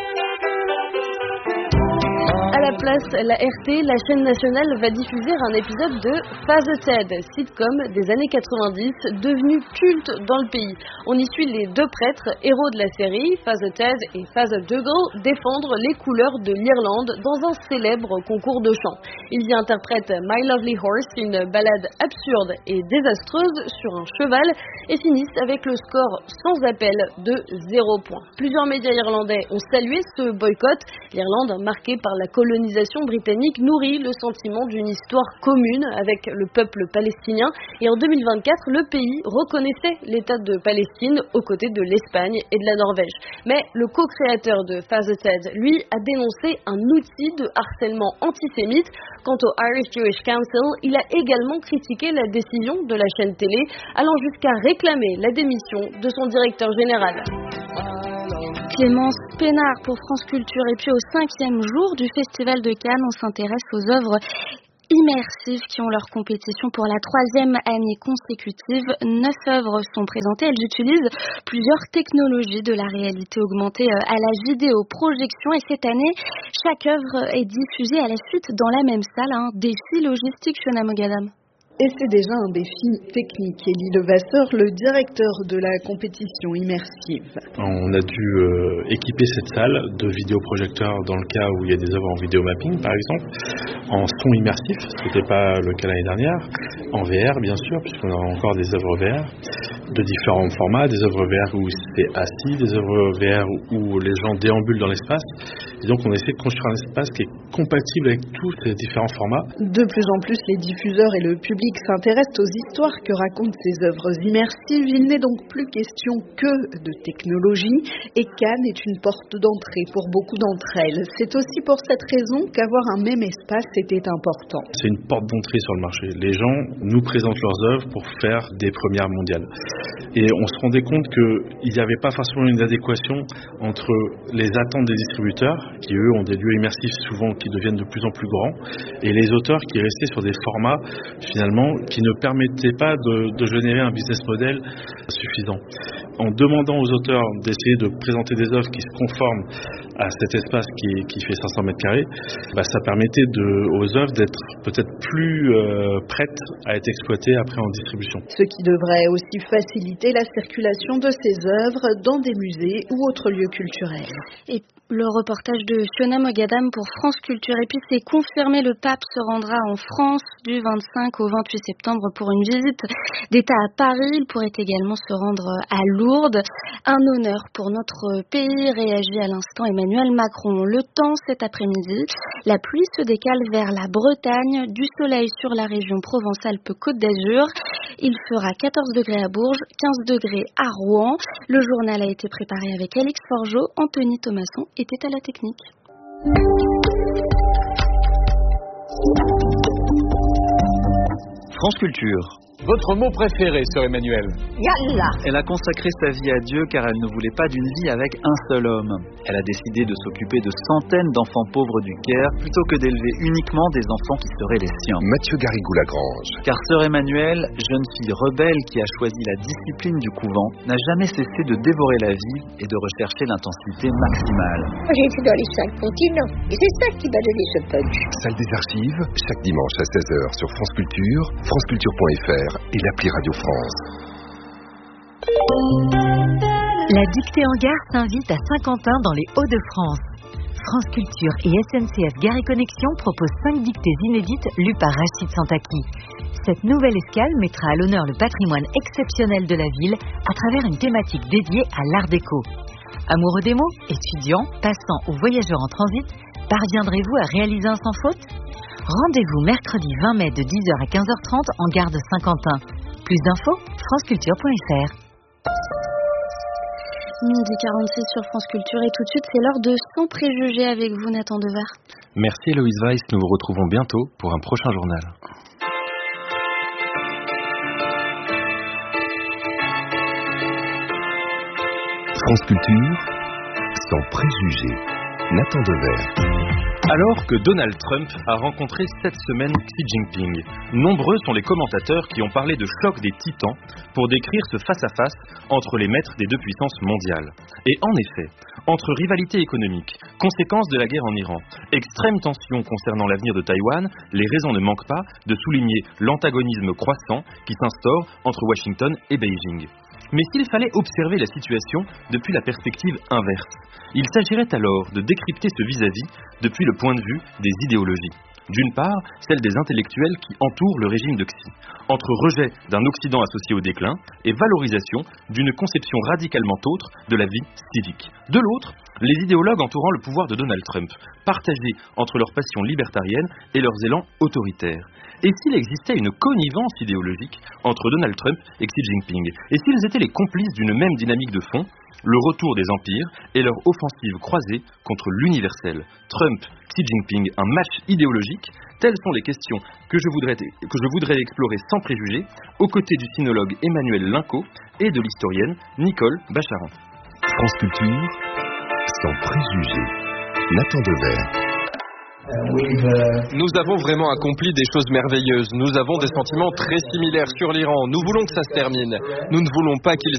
[SPEAKER 4] À la place, la R T, la chaîne nationale, va diffuser un épisode de Father Ted, sitcom des années quatre-vingt-dix, devenu culte dans le pays. On y suit les deux prêtres, héros de la série, Father Ted et Father Dougal, défendre les couleurs de l'Irlande dans un célèbre concours de chant. Ils y interprètent My Lovely Horse, une ballade absurde et désastreuse sur un cheval, et finissent avec le score sans appel de zéro point. Plusieurs médias irlandais ont salué ce boycott. L'Irlande, marquée par la colonisation britannique, nourrit le sentiment d'une histoire commune avec le peuple palestinien. Et en deux mille vingt-quatre, le pays reconnaissait l'État de Palestine aux côtés de l'Espagne et de la Norvège. Mais le co-créateur de Father Ted, lui, a dénoncé un outil de harcèlement antisémite. Quant au Irish Jewish Council, il a également critiqué la décision de la chaîne télé, allant jusqu'à réclamer la démission de son directeur général.
[SPEAKER 2] Clémence Pénard pour France Culture. Et puis au cinquième jour du Festival de Cannes, on s'intéresse aux œuvres immersives qui ont leur compétition pour la troisième année consécutive. Neuf œuvres sont présentées. Elles utilisent plusieurs technologies, de la réalité augmentée à la vidéoprojection. Et cette année, chaque œuvre est diffusée à la suite dans la même salle. Un défi logistique, Shona Mogadam.
[SPEAKER 5] Et c'est déjà un défi technique. Élie Levasseur, le directeur de la compétition immersive.
[SPEAKER 23] On a dû euh, équiper cette salle de vidéoprojecteurs dans le cas où il y a des œuvres en vidéomapping, par exemple, en son immersif, ce n'était pas le cas l'année dernière, en V R bien sûr, puisqu'on a encore des œuvres V R de différents formats, des œuvres V R où c'est assis, des œuvres V R où les gens déambulent dans l'espace. Et donc on essaie de construire un espace qui est compatible avec tous ces différents formats.
[SPEAKER 5] De plus en plus, les diffuseurs et le public s'intéressent aux histoires que racontent ces œuvres immersives. Il n'est donc plus question que de technologie, et Cannes est une porte d'entrée pour beaucoup d'entre elles. C'est aussi pour cette raison qu'avoir un même espace était important.
[SPEAKER 23] C'est une porte d'entrée sur le marché. Les gens nous présentent leurs œuvres pour faire des premières mondiales. Et on se rendait compte qu'il n'y avait pas forcément une adéquation entre les attentes des distributeurs, qui eux ont des lieux immersifs souvent qui deviennent de plus en plus grands, et les auteurs qui restaient sur des formats finalement qui ne permettaient pas de, de générer un business model suffisant. En demandant aux auteurs d'essayer de présenter des œuvres qui se conforment à cet espace qui, qui fait cinq cents mètres carrés, bah ça permettait de, aux œuvres d'être peut-être plus euh, prêtes à être exploitées après en distribution.
[SPEAKER 5] Ce qui devrait aussi faciliter la circulation de ces œuvres dans des musées ou autres lieux culturels.
[SPEAKER 2] Et le reportage de Shona Mogadam pour France Culture. Et puis c'est confirmé, le pape se rendra en France du vingt-cinq au vingt-huit septembre pour une visite d'État à Paris. Il pourrait également se rendre à Lourdes. Un honneur pour notre pays, réagit à l'instant Emmanuel Macron. Le temps cet après-midi, la pluie se décale vers la Bretagne, du soleil sur la région Provence-Alpes-Côte d'Azur. Il fera quatorze degrés à Bourges, quinze degrés à Rouen. Le journal a été préparé avec Alix Forgeot. Anthony Thomasson était à la technique.
[SPEAKER 24] France Culture. Votre mot préféré, sœur Emmanuel?
[SPEAKER 25] Yallah.
[SPEAKER 24] Elle a consacré sa vie à Dieu car elle ne voulait pas d'une vie avec un seul homme. Elle a décidé de s'occuper de centaines d'enfants pauvres du Caire plutôt que d'élever uniquement des enfants qui seraient les siens.
[SPEAKER 10] Mathieu Garrigou-Lagrange.
[SPEAKER 24] Car sœur Emmanuel, jeune fille rebelle qui a choisi la discipline du couvent, n'a jamais cessé de dévorer la vie et de rechercher l'intensité maximale.
[SPEAKER 25] J'ai été dans les cinq continents et c'est ça qui m'a donné ce punch.
[SPEAKER 10] Salle des archives, chaque dimanche à seize heures sur France Culture, franceculture point f r et l'appli Radio France.
[SPEAKER 8] La dictée en gare s'invite à Saint-Quentin dans les Hauts-de-France. France Culture et S N C F Gare et Connexion proposent cinq dictées inédites lues par Rachid Santaki. Cette nouvelle escale mettra à l'honneur le patrimoine exceptionnel de la ville à travers une thématique dédiée à l'art déco. Amoureux des mots, étudiants, passants ou voyageurs en transit, Parviendrez-vous à réaliser un sans faute? Rendez-vous mercredi vingt mai de dix heures à quinze heures trente en gare de Saint-Quentin. Plus d'infos, franceculture point f r.
[SPEAKER 2] midi quarante-six sur France Culture et tout de suite c'est l'heure de Sans préjugés avec vous Nathan Dever.
[SPEAKER 16] Merci Héloïse Weiss, nous vous retrouvons bientôt pour un prochain journal.
[SPEAKER 10] France Culture, Sans préjugés, Nathan Dever.
[SPEAKER 16] Alors que Donald Trump a rencontré cette semaine Xi Jinping, nombreux sont les commentateurs qui ont parlé de choc des titans pour décrire ce face-à-face entre les maîtres des deux puissances mondiales. Et en effet, entre rivalité économique, conséquences de la guerre en Iran, extrême tension concernant l'avenir de Taïwan, les raisons ne manquent pas de souligner l'antagonisme croissant qui s'instaure entre Washington et Beijing. Mais s'il fallait observer la situation depuis la perspective inverse, il s'agirait alors de décrypter ce vis-à-vis depuis le point de vue des idéologies. D'une part, celle des intellectuels qui entourent le régime de Xi, entre rejet d'un Occident associé au déclin et valorisation d'une conception radicalement autre de la vie civique. De l'autre, les idéologues entourant le pouvoir de Donald Trump, partagés entre leur passion libertarienne et leurs élans autoritaires. Et s'il existait une connivence idéologique entre Donald Trump et Xi Jinping, et s'ils étaient les complices d'une même dynamique de fond, le retour des empires et leur offensive croisée contre l'universel. Trump, Xi Jinping, un match idéologique, telles sont les questions que je voudrais, que je voudrais explorer sans préjugés, aux côtés du sinologue Emmanuel Linco et de l'historienne Nicole Bacharan.
[SPEAKER 10] France Culture, Sans préjugés, Nathan Dever.
[SPEAKER 6] Nous avons vraiment accompli des choses merveilleuses. Nous avons des sentiments très similaires sur l'Iran. Nous voulons que ça se termine. Nous ne voulons pas qu'ils